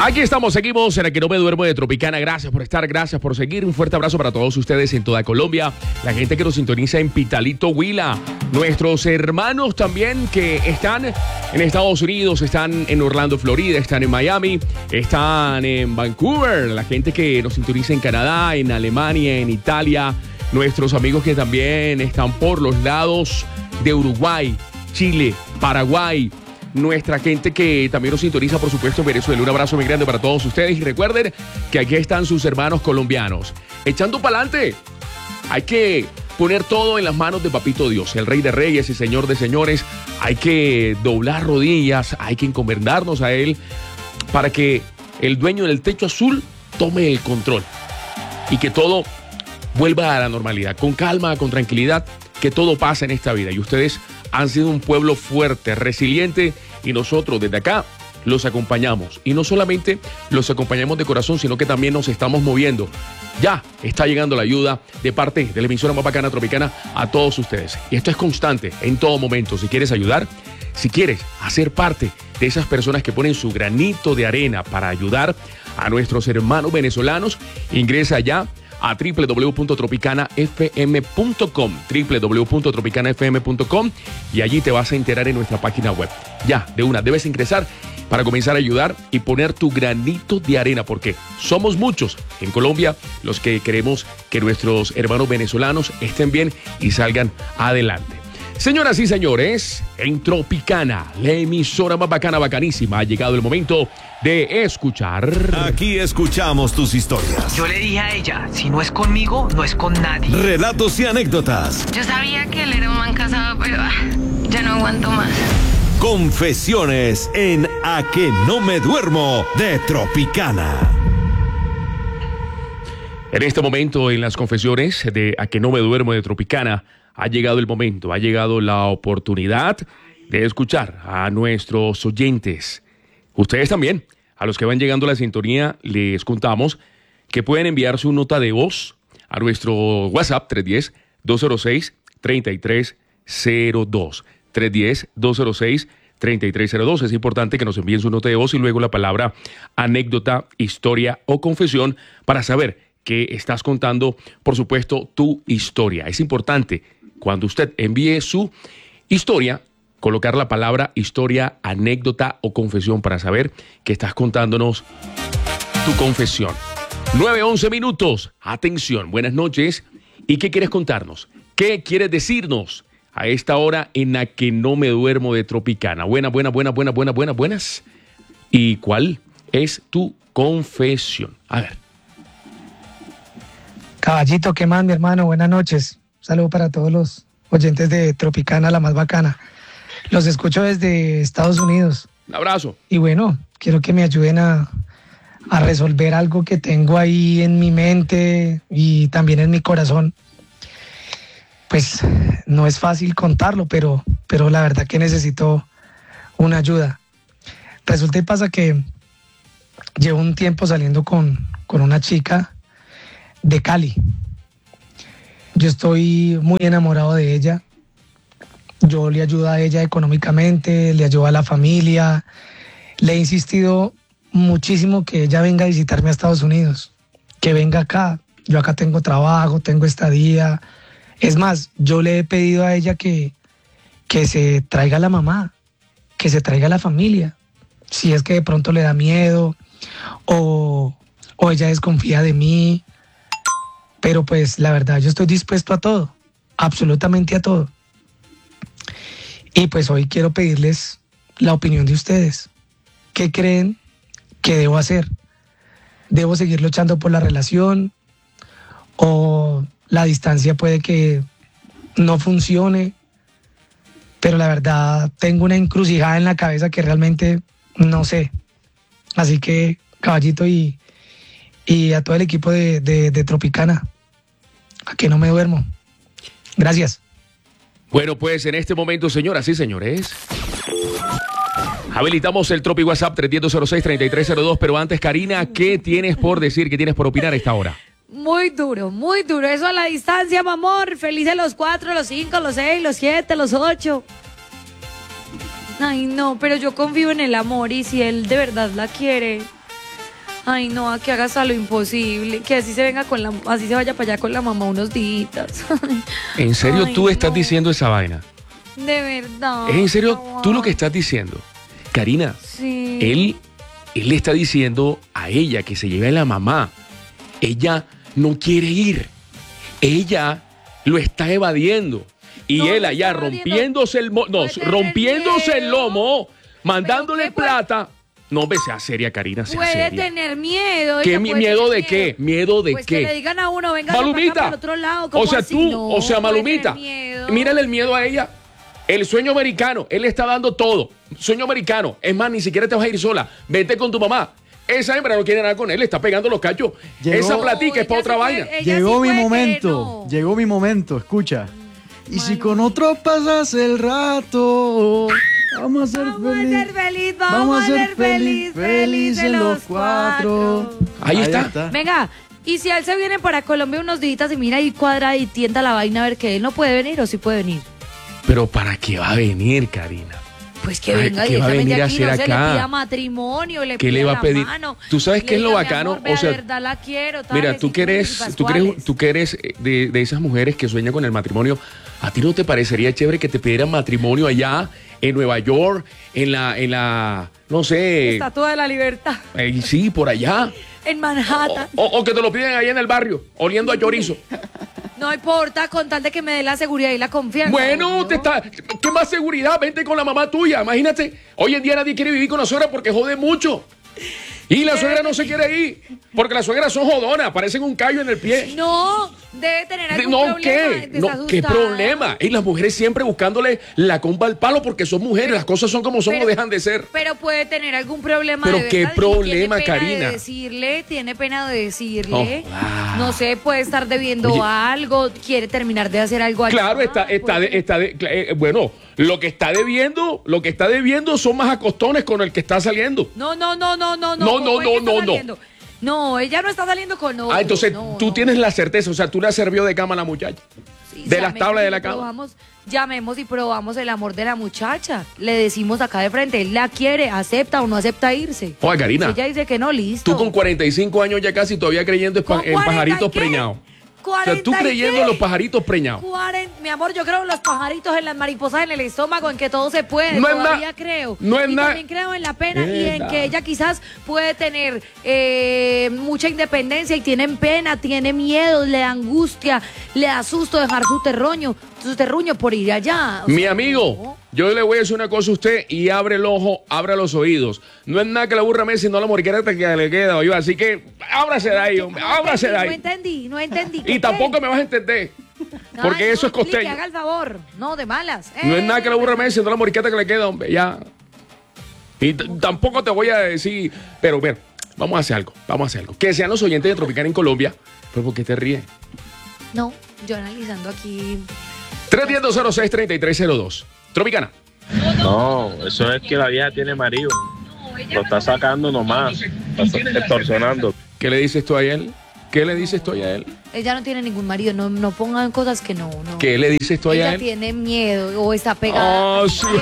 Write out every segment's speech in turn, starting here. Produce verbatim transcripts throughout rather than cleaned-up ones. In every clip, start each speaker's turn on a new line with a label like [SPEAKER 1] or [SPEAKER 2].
[SPEAKER 1] Aquí estamos, seguimos en el que no me duermo de Tropicana. Gracias por estar, gracias por seguir. Un fuerte abrazo para todos ustedes en toda Colombia. La gente que nos sintoniza en Pitalito, Huila. Nuestros hermanos también que están en Estados Unidos, están en Orlando, Florida, están en Miami, están en Vancouver. La gente que nos sintoniza en Canadá, en Alemania, en Italia. Nuestros amigos que también están por los lados de Uruguay, Chile, Paraguay. Nuestra gente que también nos sintoniza, por supuesto, en Venezuela. Un abrazo muy grande para todos ustedes. Y recuerden que aquí están sus hermanos colombianos. Echando para adelante. Hay que poner todo en las manos de Papito Dios, el Rey de Reyes y Señor de Señores. Hay que doblar rodillas, hay que encomendarnos a Él para que el dueño del techo azul tome el control y que todo vuelva a la normalidad. Con calma, con tranquilidad, que todo pase en esta vida. Y ustedes han sido un pueblo fuerte, resiliente, y nosotros desde acá los acompañamos. Y no solamente los acompañamos de corazón, sino que también nos estamos moviendo. Ya está llegando la ayuda de parte de la emisora más bacana Tropicana a todos ustedes. Y esto es constante, en todo momento. Si quieres ayudar, si quieres hacer parte de esas personas que ponen su granito de arena para ayudar a nuestros hermanos venezolanos, ingresa ya a doble u doble u doble u punto tropicana f m punto com, doble u doble u doble u punto tropicana f m punto com, y allí te vas a enterar en nuestra página web. Ya, de una, debes ingresar para comenzar a ayudar y poner tu granito de arena, porque somos muchos en Colombia los que queremos que nuestros hermanos venezolanos estén bien y salgan adelante. Señoras y señores, en Tropicana, la emisora más bacana, bacanísima, ha llegado el momento de escuchar.
[SPEAKER 2] Aquí escuchamos tus historias.
[SPEAKER 3] Yo le dije a ella, si no es conmigo, no es con nadie.
[SPEAKER 2] Relatos y anécdotas.
[SPEAKER 4] Yo sabía que él era un man casado, pero ah, ya no aguanto más.
[SPEAKER 2] Confesiones en A que no me duermo de Tropicana.
[SPEAKER 1] En este momento, en las confesiones de A que no me duermo de Tropicana, ha llegado el momento, ha llegado la oportunidad de escuchar a nuestros oyentes. Ustedes también, a los que van llegando a la sintonía, les contamos que pueden enviar su nota de voz a nuestro WhatsApp tres uno cero, dos cero seis, tres tres cero dos. tres uno cero, dos cero seis, tres tres cero dos. Es importante que nos envíen su nota de voz y luego la palabra anécdota, historia o confesión para saber que estás contando, por supuesto, tu historia. Es importante, cuando usted envíe su historia, colocar la palabra historia, anécdota o confesión para saber que estás contándonos tu confesión. nueve, once minutos. Atención, buenas noches. ¿Y qué quieres contarnos? ¿Qué quieres decirnos a esta hora en la que no me duermo de Tropicana? Buenas, buenas, buenas, buenas, buenas, buenas, buenas. ¿Y cuál es tu confesión? A ver.
[SPEAKER 5] Caballito, ¿qué más, mi hermano? Buenas noches. Un saludo para todos los oyentes de Tropicana, la más bacana. Los escucho desde Estados Unidos.
[SPEAKER 1] Un abrazo.
[SPEAKER 5] Y bueno, quiero que me ayuden a, a resolver algo que tengo ahí en mi mente y también en mi corazón. Pues no es fácil contarlo, pero, pero la verdad que necesito una ayuda. Resulta y pasa que llevo un tiempo saliendo con, con una chica de Cali. Yo estoy muy enamorado de ella. Yo le ayudo a ella económicamente, le ayudo a la familia. Le he insistido muchísimo que ella venga a visitarme a Estados Unidos, que venga acá. Yo acá tengo trabajo, tengo estadía. Es más, yo le he pedido a ella que, que se traiga la mamá, que se traiga la familia. Si es que de pronto le da miedo o, o ella desconfía de mí. Pero pues la verdad, yo estoy dispuesto a todo, absolutamente a todo. Y pues hoy quiero pedirles la opinión de ustedes. ¿Qué creen que debo hacer? ¿Debo seguir luchando por la relación? ¿O la distancia puede que no funcione? Pero la verdad, tengo una encrucijada en la cabeza que realmente no sé. Así que, caballito, y, y a todo el equipo de, de, de Tropicana, a que no me duermo. Gracias.
[SPEAKER 1] Bueno, pues en este momento, señoras y señores, habilitamos el Tropi WhatsApp tres uno cero, dos cero seis, tres tres cero dos. Pero antes, Karina, ¿qué tienes por decir, qué tienes por opinar a esta hora?
[SPEAKER 6] Muy duro, muy duro. Eso a la distancia, mi amor. Felices los cuatro, los cinco, los seis, los siete, los ocho. Ay, no, pero yo confío en el amor y si él de verdad la quiere, Ay, no, que haga hasta lo imposible, que así se venga con la, así se vaya para allá con la mamá unos días.
[SPEAKER 1] ¿En serio
[SPEAKER 6] Ay,
[SPEAKER 1] tú estás
[SPEAKER 6] no.
[SPEAKER 1] diciendo esa vaina?
[SPEAKER 6] De verdad.
[SPEAKER 1] ¿Es en serio
[SPEAKER 6] no.
[SPEAKER 1] tú lo que estás diciendo? Karina,
[SPEAKER 6] Sí.
[SPEAKER 1] él, él le está diciendo a ella que se lleve a la mamá. Ella no quiere ir. Ella lo está evadiendo. Y
[SPEAKER 6] No,
[SPEAKER 1] él
[SPEAKER 6] no
[SPEAKER 1] allá
[SPEAKER 6] está evadiendo.
[SPEAKER 1] rompiéndose el mo- no,
[SPEAKER 6] Puede tener
[SPEAKER 1] rompiéndose el
[SPEAKER 6] miedo.
[SPEAKER 1] lomo, mandándole
[SPEAKER 6] ¿Pero qué puede-
[SPEAKER 1] plata. No, hombre, sea seria, Karina, sea
[SPEAKER 6] Puede
[SPEAKER 1] seria.
[SPEAKER 6] tener miedo.
[SPEAKER 1] ¿Qué
[SPEAKER 6] ella
[SPEAKER 1] mi-
[SPEAKER 6] puede
[SPEAKER 1] miedo
[SPEAKER 6] tener
[SPEAKER 1] de qué? ¿Miedo de
[SPEAKER 6] pues
[SPEAKER 1] qué?
[SPEAKER 6] que le digan a uno, venga
[SPEAKER 1] Malumita.
[SPEAKER 6] para otro lado. ¿cómo
[SPEAKER 1] O sea,
[SPEAKER 6] así?
[SPEAKER 1] tú,
[SPEAKER 6] No,
[SPEAKER 1] o sea,
[SPEAKER 6] puede
[SPEAKER 1] Malumita,
[SPEAKER 6] tener miedo.
[SPEAKER 1] mírale el miedo a ella. El sueño americano, él le está dando todo. Sueño americano. Es más, ni siquiera te vas a ir sola. Vete con tu mamá. Esa hembra no quiere nada con él, le está pegando los cachos.
[SPEAKER 7] Llegó-
[SPEAKER 1] Esa platica es
[SPEAKER 6] No,
[SPEAKER 1] para
[SPEAKER 6] ella
[SPEAKER 1] otra
[SPEAKER 6] sí
[SPEAKER 1] vaina.
[SPEAKER 6] puede- ella
[SPEAKER 7] Llegó
[SPEAKER 6] sí
[SPEAKER 7] mi
[SPEAKER 6] puede que
[SPEAKER 7] momento,
[SPEAKER 6] no.
[SPEAKER 7] llegó mi momento, escucha. Y si
[SPEAKER 6] Manu.
[SPEAKER 7] con otro pasas el rato, vamos a ser
[SPEAKER 6] Vamos a
[SPEAKER 7] felices.
[SPEAKER 6] ser feliz, vamos, a ser feliz, felices los cuatro.
[SPEAKER 1] Ahí está.
[SPEAKER 6] Venga, y si él se viene para Colombia unos días y mira y cuadra y tienta la vaina a ver que él no puede venir o sí puede venir.
[SPEAKER 1] Pero ¿para qué va a venir, Karina?
[SPEAKER 6] Pues que
[SPEAKER 1] Ay,
[SPEAKER 6] venga
[SPEAKER 1] ¿qué va a
[SPEAKER 6] directamente
[SPEAKER 1] venir a
[SPEAKER 6] aquí,
[SPEAKER 1] hacer
[SPEAKER 6] no se
[SPEAKER 1] acá?
[SPEAKER 6] le pida matrimonio, le
[SPEAKER 1] ¿Qué
[SPEAKER 6] pida
[SPEAKER 1] le va a
[SPEAKER 6] la
[SPEAKER 1] pedir?
[SPEAKER 6] mano,
[SPEAKER 1] ¿Tú sabes
[SPEAKER 6] le
[SPEAKER 1] qué es lo
[SPEAKER 6] diga, mi
[SPEAKER 1] bacano?
[SPEAKER 6] amor, ve,
[SPEAKER 1] O sea,
[SPEAKER 6] a verdad la quiero, tal,
[SPEAKER 1] Mira,
[SPEAKER 6] le
[SPEAKER 1] tú que
[SPEAKER 6] cito
[SPEAKER 1] eres,
[SPEAKER 6] Municipal
[SPEAKER 1] tú que eres,
[SPEAKER 6] Suárez.
[SPEAKER 1] tú que eres eh, de, de esas mujeres que sueñan con el matrimonio, ¿a ti no te parecería chévere que te pidieran matrimonio allá en Nueva York, en la, en la, no sé,
[SPEAKER 6] Estatua de la Libertad
[SPEAKER 1] eh, sí, por allá?
[SPEAKER 6] en Manhattan.
[SPEAKER 1] O, o que te lo piden ahí en el barrio, oliendo a chorizo.
[SPEAKER 6] No importa, con tal de que me dé la seguridad y la confianza.
[SPEAKER 1] Bueno,
[SPEAKER 6] obvio.
[SPEAKER 1] te está, ¿qué más seguridad? Vente con la mamá tuya. Imagínate, hoy en día nadie quiere vivir con la suegra porque jode mucho. Y la suegra no se quiere ir, porque las suegras son jodonas, parecen un callo en el pie.
[SPEAKER 6] No, debe tener
[SPEAKER 1] De-
[SPEAKER 6] algún
[SPEAKER 1] No,
[SPEAKER 6] problema.
[SPEAKER 1] ¿qué?
[SPEAKER 6] está
[SPEAKER 1] No, ¿qué
[SPEAKER 6] asustada.
[SPEAKER 1] problema? Y las mujeres siempre buscándole la comba al palo porque son mujeres, las cosas son como son
[SPEAKER 6] Pero-
[SPEAKER 1] o dejan de ser.
[SPEAKER 6] Pero puede tener algún problema.
[SPEAKER 1] Pero
[SPEAKER 6] de
[SPEAKER 1] qué
[SPEAKER 6] verdad, y
[SPEAKER 1] problema,
[SPEAKER 6] tiene pena
[SPEAKER 1] Karina.
[SPEAKER 6] De decirle, tiene pena de decirle.
[SPEAKER 1] Oh, ah.
[SPEAKER 6] No sé, puede estar debiendo
[SPEAKER 1] Oye.
[SPEAKER 6] algo, quiere terminar de hacer algo allá.
[SPEAKER 1] Claro, está, está, de-
[SPEAKER 6] Puede-
[SPEAKER 1] está de- eh, bueno, lo que está debiendo, lo que está debiendo son más acostones con el que está saliendo.
[SPEAKER 6] No, no, no, no, no,
[SPEAKER 1] No,
[SPEAKER 6] no.
[SPEAKER 1] no,
[SPEAKER 6] ¿cómo es
[SPEAKER 1] no,
[SPEAKER 6] que está
[SPEAKER 1] no, no.
[SPEAKER 6] saliendo? No, ella no está saliendo con otro.
[SPEAKER 1] Ah, entonces
[SPEAKER 6] no,
[SPEAKER 1] tú
[SPEAKER 6] no.
[SPEAKER 1] tienes la certeza, o sea, tú le has servido de cama a la muchacha.
[SPEAKER 6] Sí,
[SPEAKER 1] de las
[SPEAKER 6] llamemos
[SPEAKER 1] tablas de
[SPEAKER 6] y
[SPEAKER 1] la cama.
[SPEAKER 6] probamos- llamemos y probamos el amor de la muchacha. Le decimos acá de frente, él la quiere, acepta o no acepta irse.
[SPEAKER 1] Oye, Karina,
[SPEAKER 6] Si ella dice que no, listo.
[SPEAKER 1] tú con cuarenta y cinco años ya casi todavía creyendo en, pa-
[SPEAKER 6] ¿Con
[SPEAKER 1] en
[SPEAKER 6] cuarenta y
[SPEAKER 1] pajaritos
[SPEAKER 6] qué?
[SPEAKER 1] preñados. O sea, tú
[SPEAKER 6] ¿cuarenta y
[SPEAKER 1] creyendo
[SPEAKER 6] qué?
[SPEAKER 1] en los pajaritos preñados.
[SPEAKER 6] Cuaren- Mi amor, yo creo en los pajaritos, en las mariposas, en el estómago, en que todo se puede.
[SPEAKER 1] No es
[SPEAKER 6] Todavía
[SPEAKER 1] na-
[SPEAKER 6] creo.
[SPEAKER 1] no es
[SPEAKER 6] y
[SPEAKER 1] na-
[SPEAKER 6] también creo en la pena y en
[SPEAKER 1] Eda.
[SPEAKER 6] que ella quizás puede tener eh, mucha independencia y tiene pena, tiene miedo, le da angustia, le da susto dejar su terruño, su terruño por ir allá. O
[SPEAKER 1] Mi
[SPEAKER 6] sea,
[SPEAKER 1] amigo,
[SPEAKER 6] no.
[SPEAKER 1] yo le voy a decir una cosa a usted y abre el ojo, abra los oídos. No es nada que la burra me sino la moriquera que le queda, oye. Así que ábrase de ahí, hombre,
[SPEAKER 6] No
[SPEAKER 1] ábrase de
[SPEAKER 6] entendí, no
[SPEAKER 1] ahí.
[SPEAKER 6] entendí, no entendí.
[SPEAKER 1] Y
[SPEAKER 6] ¿Qué,
[SPEAKER 1] tampoco
[SPEAKER 6] qué?
[SPEAKER 1] me vas a entender, porque
[SPEAKER 6] Ay,
[SPEAKER 1] eso
[SPEAKER 6] no,
[SPEAKER 1] es costeño.
[SPEAKER 6] explique, haga el favor. No, de malas.
[SPEAKER 1] No es nada que la burra
[SPEAKER 6] Eh,
[SPEAKER 1] me sino la moriqueta que le queda, hombre, ya. Y t- tampoco te voy a decir, pero ver, vamos a hacer algo, vamos a hacer algo. Que sean los oyentes de Tropicana en Colombia, pues ¿por qué te ríes?
[SPEAKER 6] No, yo analizando aquí.
[SPEAKER 1] tres uno cero, cero seis, tres tres cero dos. Tropicana.
[SPEAKER 8] No, eso es que la vieja tiene marido. Lo está sacando nomás. Está extorsionando.
[SPEAKER 1] ¿Qué le dices tú a él? ¿Qué le dices tú a él?
[SPEAKER 6] Ella no tiene ningún marido, no, no pongan cosas que no, no.
[SPEAKER 1] ¿Qué le dices tú a
[SPEAKER 6] Ella
[SPEAKER 1] él?
[SPEAKER 6] tiene miedo o está pegada.
[SPEAKER 1] Ah, sí.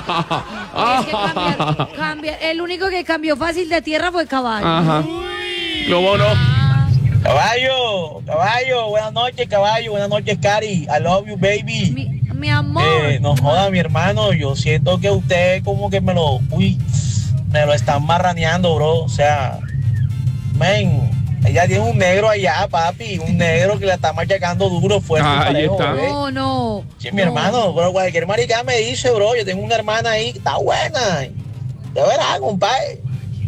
[SPEAKER 6] Es que cambiar- cambiar- el único que cambió fácil de tierra fue caballo.
[SPEAKER 1] Ajá. ¿Cómo no?
[SPEAKER 9] Caballo, caballo, buenas noches, caballo, buenas noches, Cari. I love you, baby.
[SPEAKER 6] Mi, mi amor.
[SPEAKER 9] Eh, no joda, mi hermano, yo siento que usted como que me lo, uy, me lo están marraneando, bro. O sea, men, ella tiene un negro allá, papi, un negro que la está machacando duro, fuerte.
[SPEAKER 1] Ah, ahí
[SPEAKER 9] parejo,
[SPEAKER 1] está.
[SPEAKER 9] bebé.
[SPEAKER 6] No, no.
[SPEAKER 9] Sí, mi
[SPEAKER 6] no.
[SPEAKER 9] hermano, pero cualquier marica me dice, bro, yo tengo una hermana ahí que está buena. De verdad, compadre.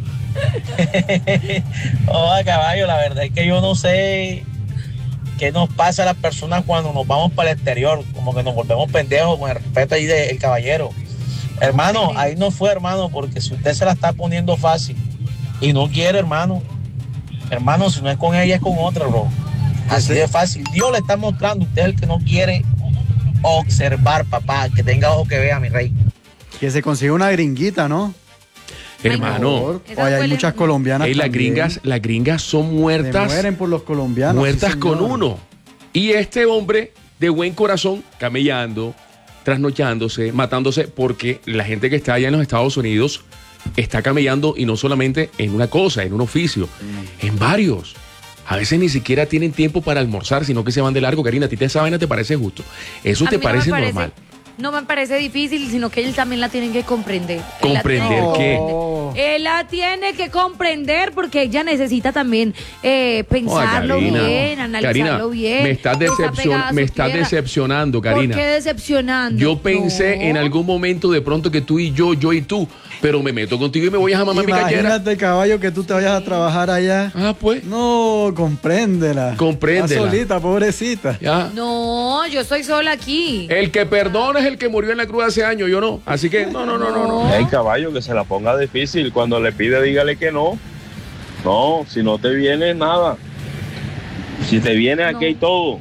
[SPEAKER 9] Oye, caballo, la verdad es que yo no sé qué nos pasa a las personas cuando nos vamos para el exterior, como que nos volvemos pendejos, con el respeto ahí del caballero. Hermano, ahí no fue, hermano, porque si usted se la está poniendo fácil y no quiere, hermano, hermano, si no es con ella, es con otra, bro. Así de fácil. Dios le está mostrando, usted es el que no quiere observar, papá, que tenga ojo que vea, mi rey.
[SPEAKER 7] Que se consiga una gringuita, ¿no?
[SPEAKER 1] Hermano,
[SPEAKER 6] Esa
[SPEAKER 7] Oye, hay
[SPEAKER 6] fue la-
[SPEAKER 7] muchas colombianas
[SPEAKER 1] ey, las
[SPEAKER 7] también.
[SPEAKER 1] gringas, las gringas son
[SPEAKER 7] Se
[SPEAKER 1] muertas,
[SPEAKER 7] mueren por los colombianos.
[SPEAKER 1] muertas
[SPEAKER 7] sí,
[SPEAKER 1] con
[SPEAKER 7] señor.
[SPEAKER 1] uno. Y este hombre de buen corazón, camellando, trasnochándose, matándose, porque la gente que está allá en los Estados Unidos está camellando y no solamente en una cosa, en un oficio, mm. en varios. A veces ni siquiera tienen tiempo para almorzar, sino que se van de largo. Karina, ¿a ti esa vaina te parece justo? ¿Eso
[SPEAKER 6] a
[SPEAKER 1] te
[SPEAKER 6] mí
[SPEAKER 1] parece,
[SPEAKER 6] no me parece
[SPEAKER 1] normal?
[SPEAKER 6] No me parece difícil, sino que él también la tienen que comprender.
[SPEAKER 1] ¿Comprender qué?
[SPEAKER 6] Él la tiene que comprender porque ella necesita también eh, pensarlo
[SPEAKER 1] oh, Karina,
[SPEAKER 6] bien, analizarlo
[SPEAKER 1] Karina,
[SPEAKER 6] bien.
[SPEAKER 1] Me estás, decepcion me estás decepcionando, Karina.
[SPEAKER 6] ¿Por qué decepcionando?
[SPEAKER 1] Yo pensé no. en algún momento de pronto que tú y yo, yo y tú, pero me meto contigo y me voy a mamar mi callera.
[SPEAKER 7] Imagínate, caballo, que tú te vayas a trabajar allá.
[SPEAKER 1] Ah, pues.
[SPEAKER 7] No, compréndela.
[SPEAKER 1] Compréndela.
[SPEAKER 7] Está solita, pobrecita.
[SPEAKER 1] Ya.
[SPEAKER 6] No, yo estoy sola aquí.
[SPEAKER 1] El que perdona es el que murió en la cruz hace años, yo no. Así que, no, no, no, no. no.
[SPEAKER 8] Hay caballo que se la ponga difícil. Cuando le pide, dígale que no. No, si no te viene, nada. Si te viene, aquí hay todo.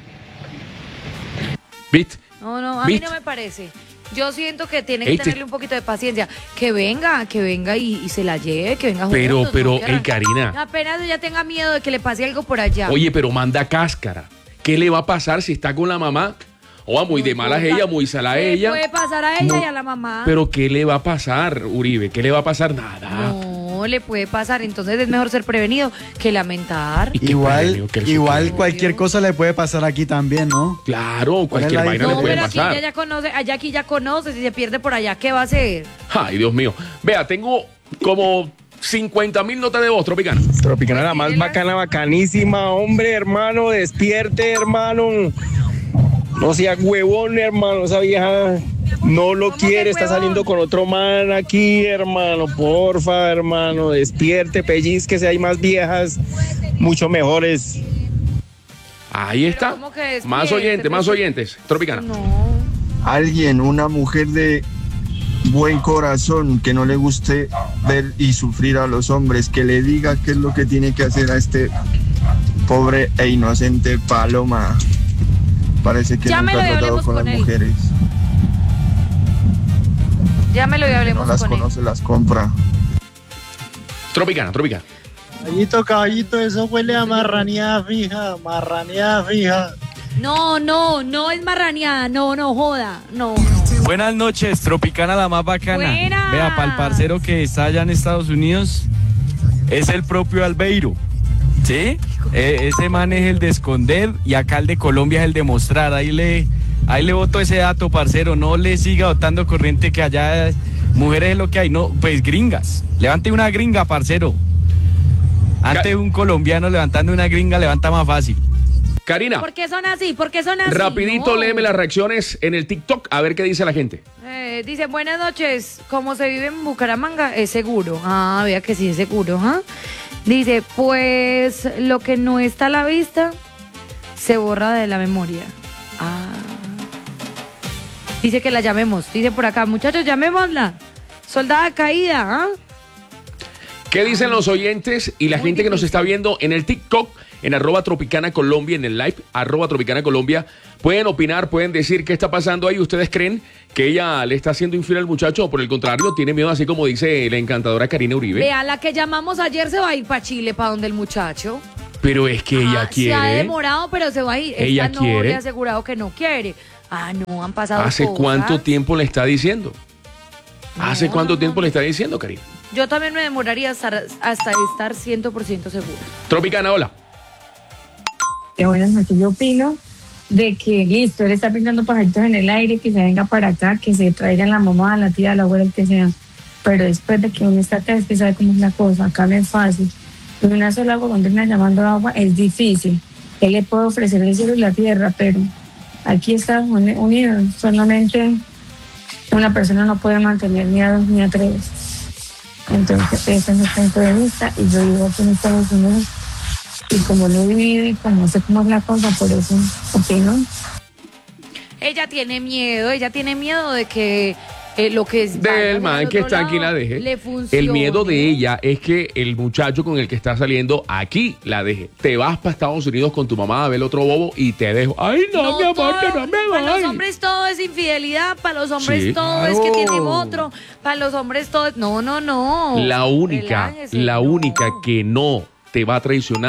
[SPEAKER 1] ¿Viste?
[SPEAKER 6] No, no, a
[SPEAKER 1] ¿Viste?
[SPEAKER 6] mí no me parece. Yo siento que tiene que
[SPEAKER 1] Ey, te...
[SPEAKER 6] tenerle un poquito de paciencia. Que venga, que venga y, y se la lleve, que venga
[SPEAKER 1] Pero,
[SPEAKER 6] juntos,
[SPEAKER 1] pero,
[SPEAKER 6] ¿no?
[SPEAKER 1] ey, Karina.
[SPEAKER 6] Apenas ella tenga miedo de que le pase algo por allá.
[SPEAKER 1] Oye, pero manda cáscara. ¿Qué le va a pasar si está con la mamá? O muy no de mala es ella, muy salada
[SPEAKER 6] ¿Qué
[SPEAKER 1] ella.
[SPEAKER 6] puede pasar a ella
[SPEAKER 1] no,
[SPEAKER 6] y a la mamá?
[SPEAKER 1] Pero ¿qué le va a pasar, Uribe? ¿Qué le va a pasar? Nada.
[SPEAKER 6] No le puede pasar, entonces es mejor ser prevenido que lamentar.
[SPEAKER 7] Igual, igual cualquier cosa le puede pasar aquí también, ¿no?
[SPEAKER 1] Claro, cualquier vaina no, le puede
[SPEAKER 6] pero
[SPEAKER 1] pasar.
[SPEAKER 6] Aquí ella ya conoce, allá aquí ya conoce, si se pierde por allá, ¿qué va a hacer?
[SPEAKER 1] Ay, Dios mío. Vea, tengo como cincuenta mil notas de voz, Tropicana.
[SPEAKER 10] Tropicana, la más bacana, bacanísima, hombre, hermano, despierte, hermano. No sea huevón, hermano, esa vieja no lo quiere, está saliendo con otro man aquí, hermano, porfa, hermano, despierte, pellizquese, hay más viejas, mucho mejores.
[SPEAKER 1] Ahí está, más oyentes, más oyentes, Tropicana.
[SPEAKER 6] No.
[SPEAKER 11] Alguien, una mujer de buen corazón, que no le guste ver y sufrir a los hombres, que le diga qué es lo que tiene que hacer a este pobre e inocente Paloma. Parece que
[SPEAKER 6] Llámelo
[SPEAKER 11] nunca ha tratado con, con las él. mujeres.
[SPEAKER 6] Llámelo y hablemos
[SPEAKER 11] no las
[SPEAKER 6] con
[SPEAKER 11] conoce,
[SPEAKER 6] él.
[SPEAKER 11] las compra.
[SPEAKER 1] Tropicana, Tropicana.
[SPEAKER 12] Caballito, caballito, eso huele a marraneada fija, marraneada fija.
[SPEAKER 6] No, no, no es marraneada, no, no joda, no, no.
[SPEAKER 13] Buenas noches, Tropicana, la más bacana.
[SPEAKER 6] Buena.
[SPEAKER 13] Vea, para el parcero que está allá en Estados Unidos, es el propio Albeiro. ¿Sí? Eh, ese man es el de esconder y acá el de Colombia es el de mostrar. Ahí le, ahí le boto ese dato, parcero. No le siga botando corriente que allá mujeres es lo que hay. No, pues gringas. Levante una gringa, parcero. Antes un colombiano levantando una gringa levanta más fácil.
[SPEAKER 1] Karina.
[SPEAKER 6] ¿Por qué son así? ¿Por qué son así?
[SPEAKER 1] Rapidito,
[SPEAKER 6] no.
[SPEAKER 1] léeme las reacciones en el TikTok, a ver qué dice la gente.
[SPEAKER 6] Eh, dice, buenas noches, ¿cómo se vive en Bucaramanga? Es seguro. Ah, vea que sí es seguro, ¿ah? ¿eh? Dice, pues lo que no está a la vista se borra de la memoria. Ah. Dice que la llamemos. Dice por acá, muchachos, llamémosla. Soldada caída, ¿ah? ¿eh?
[SPEAKER 1] ¿Qué dicen los oyentes y la
[SPEAKER 6] Muy
[SPEAKER 1] gente
[SPEAKER 6] difícil.
[SPEAKER 1] que nos está viendo en el TikTok, en arroba Tropicana Colombia, en el live, arroba Tropicana Colombia? Pueden opinar, pueden decir qué está pasando ahí. ¿Ustedes creen que ella le está haciendo infiel al muchacho o por el contrario tiene miedo, así como dice la encantadora Karina Uribe?
[SPEAKER 6] Vea, la que llamamos ayer se va a ir para Chile, para donde el muchacho.
[SPEAKER 1] Pero es que ella
[SPEAKER 6] Ah,
[SPEAKER 1] quiere.
[SPEAKER 6] Se ha demorado, pero se va a ir.
[SPEAKER 1] Ella
[SPEAKER 6] Esta no
[SPEAKER 1] quiere.
[SPEAKER 6] le ha asegurado que no quiere. Ah, no, han pasado
[SPEAKER 1] ¿Hace
[SPEAKER 6] cosas.
[SPEAKER 1] cuánto tiempo le está diciendo? ¿Hace
[SPEAKER 6] No,
[SPEAKER 1] cuánto
[SPEAKER 6] no,
[SPEAKER 1] tiempo
[SPEAKER 6] no.
[SPEAKER 1] le está diciendo, Karina?
[SPEAKER 6] Yo también me demoraría hasta, hasta estar cien por ciento segura.
[SPEAKER 1] Tropicana, hola.
[SPEAKER 14] Que buenas noches, yo opino de que listo, él está pintando pajaritos en el aire, que se venga para acá, que se traigan la mamá, la tía, la abuela, el que sea. Pero después de que uno está acá, es que sabe cómo es la cosa, acá no es fácil. Con una sola golondrina llamando agua es difícil. Él le puede ofrecer el cielo y la tierra, pero aquí Estados Unidos solamente una persona no puede mantener ni a dos ni a tres. Entonces, ese es mi punto de vista y yo vivo aquí en Estados Unidos y como no he vivido y como sé cómo es la cosa, por eso opino.
[SPEAKER 6] Ella tiene miedo, ella tiene miedo de que eh, lo que es
[SPEAKER 1] Del man que está aquí la deje.
[SPEAKER 6] le funcione.
[SPEAKER 1] El miedo de ella es que el muchacho con el que está saliendo aquí la deje. Te vas para Estados Unidos con tu mamá a ver el otro bobo y te dejo. Ay, no,
[SPEAKER 6] No,
[SPEAKER 1] mi amor,
[SPEAKER 6] todo-
[SPEAKER 1] que no me
[SPEAKER 6] Para los
[SPEAKER 1] voy.
[SPEAKER 6] hombres todo es infidelidad, para los hombres
[SPEAKER 1] Sí.
[SPEAKER 6] todo es que tiene otro, para los hombres todo es... No, no, no.
[SPEAKER 1] La única,
[SPEAKER 6] Relájese,
[SPEAKER 1] la
[SPEAKER 6] no.
[SPEAKER 1] única que no te va a traicionar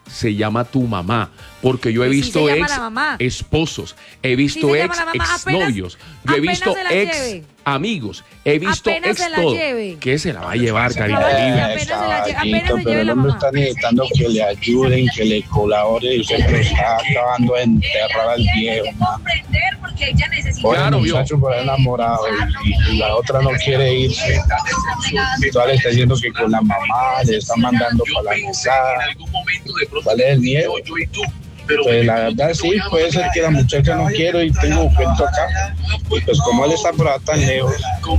[SPEAKER 1] se llama tu mamá. Porque yo he
[SPEAKER 6] Sí
[SPEAKER 1] visto
[SPEAKER 6] se llama
[SPEAKER 1] ex
[SPEAKER 6] la mamá.
[SPEAKER 1] esposos, he visto
[SPEAKER 6] Sí se
[SPEAKER 1] ex
[SPEAKER 6] llama la mamá.
[SPEAKER 1] exnovios,
[SPEAKER 6] Apenas-
[SPEAKER 1] yo he
[SPEAKER 6] apenas
[SPEAKER 1] visto
[SPEAKER 6] se la
[SPEAKER 1] ex
[SPEAKER 6] lleve.
[SPEAKER 1] amigos, he visto
[SPEAKER 6] Apenas
[SPEAKER 1] ex
[SPEAKER 6] se la
[SPEAKER 1] todo.
[SPEAKER 6] lleve.
[SPEAKER 1] ¿Qué se la va a llevar, Karina?
[SPEAKER 6] Apenas
[SPEAKER 1] Libre.
[SPEAKER 6] se la lle- apenas se
[SPEAKER 15] pero
[SPEAKER 6] lleve
[SPEAKER 15] el
[SPEAKER 6] la
[SPEAKER 15] hombre
[SPEAKER 6] mamá.
[SPEAKER 15] está necesitando que le ayuden, que le colaboren y usted lo está acabando de enterrar al viejo. Oye,
[SPEAKER 1] Claro,
[SPEAKER 15] el
[SPEAKER 1] vio.
[SPEAKER 15] muchacho por ahí enamorado y, y la otra no quiere irse. Toda le está diciendo que con la mamá le está mandando para la mesada. ¿Cuál es el miedo? Pues la verdad sí, puede ser que la muchacha no quiera y tengo un cuento acá. Y pues como él está por allá tan lejos.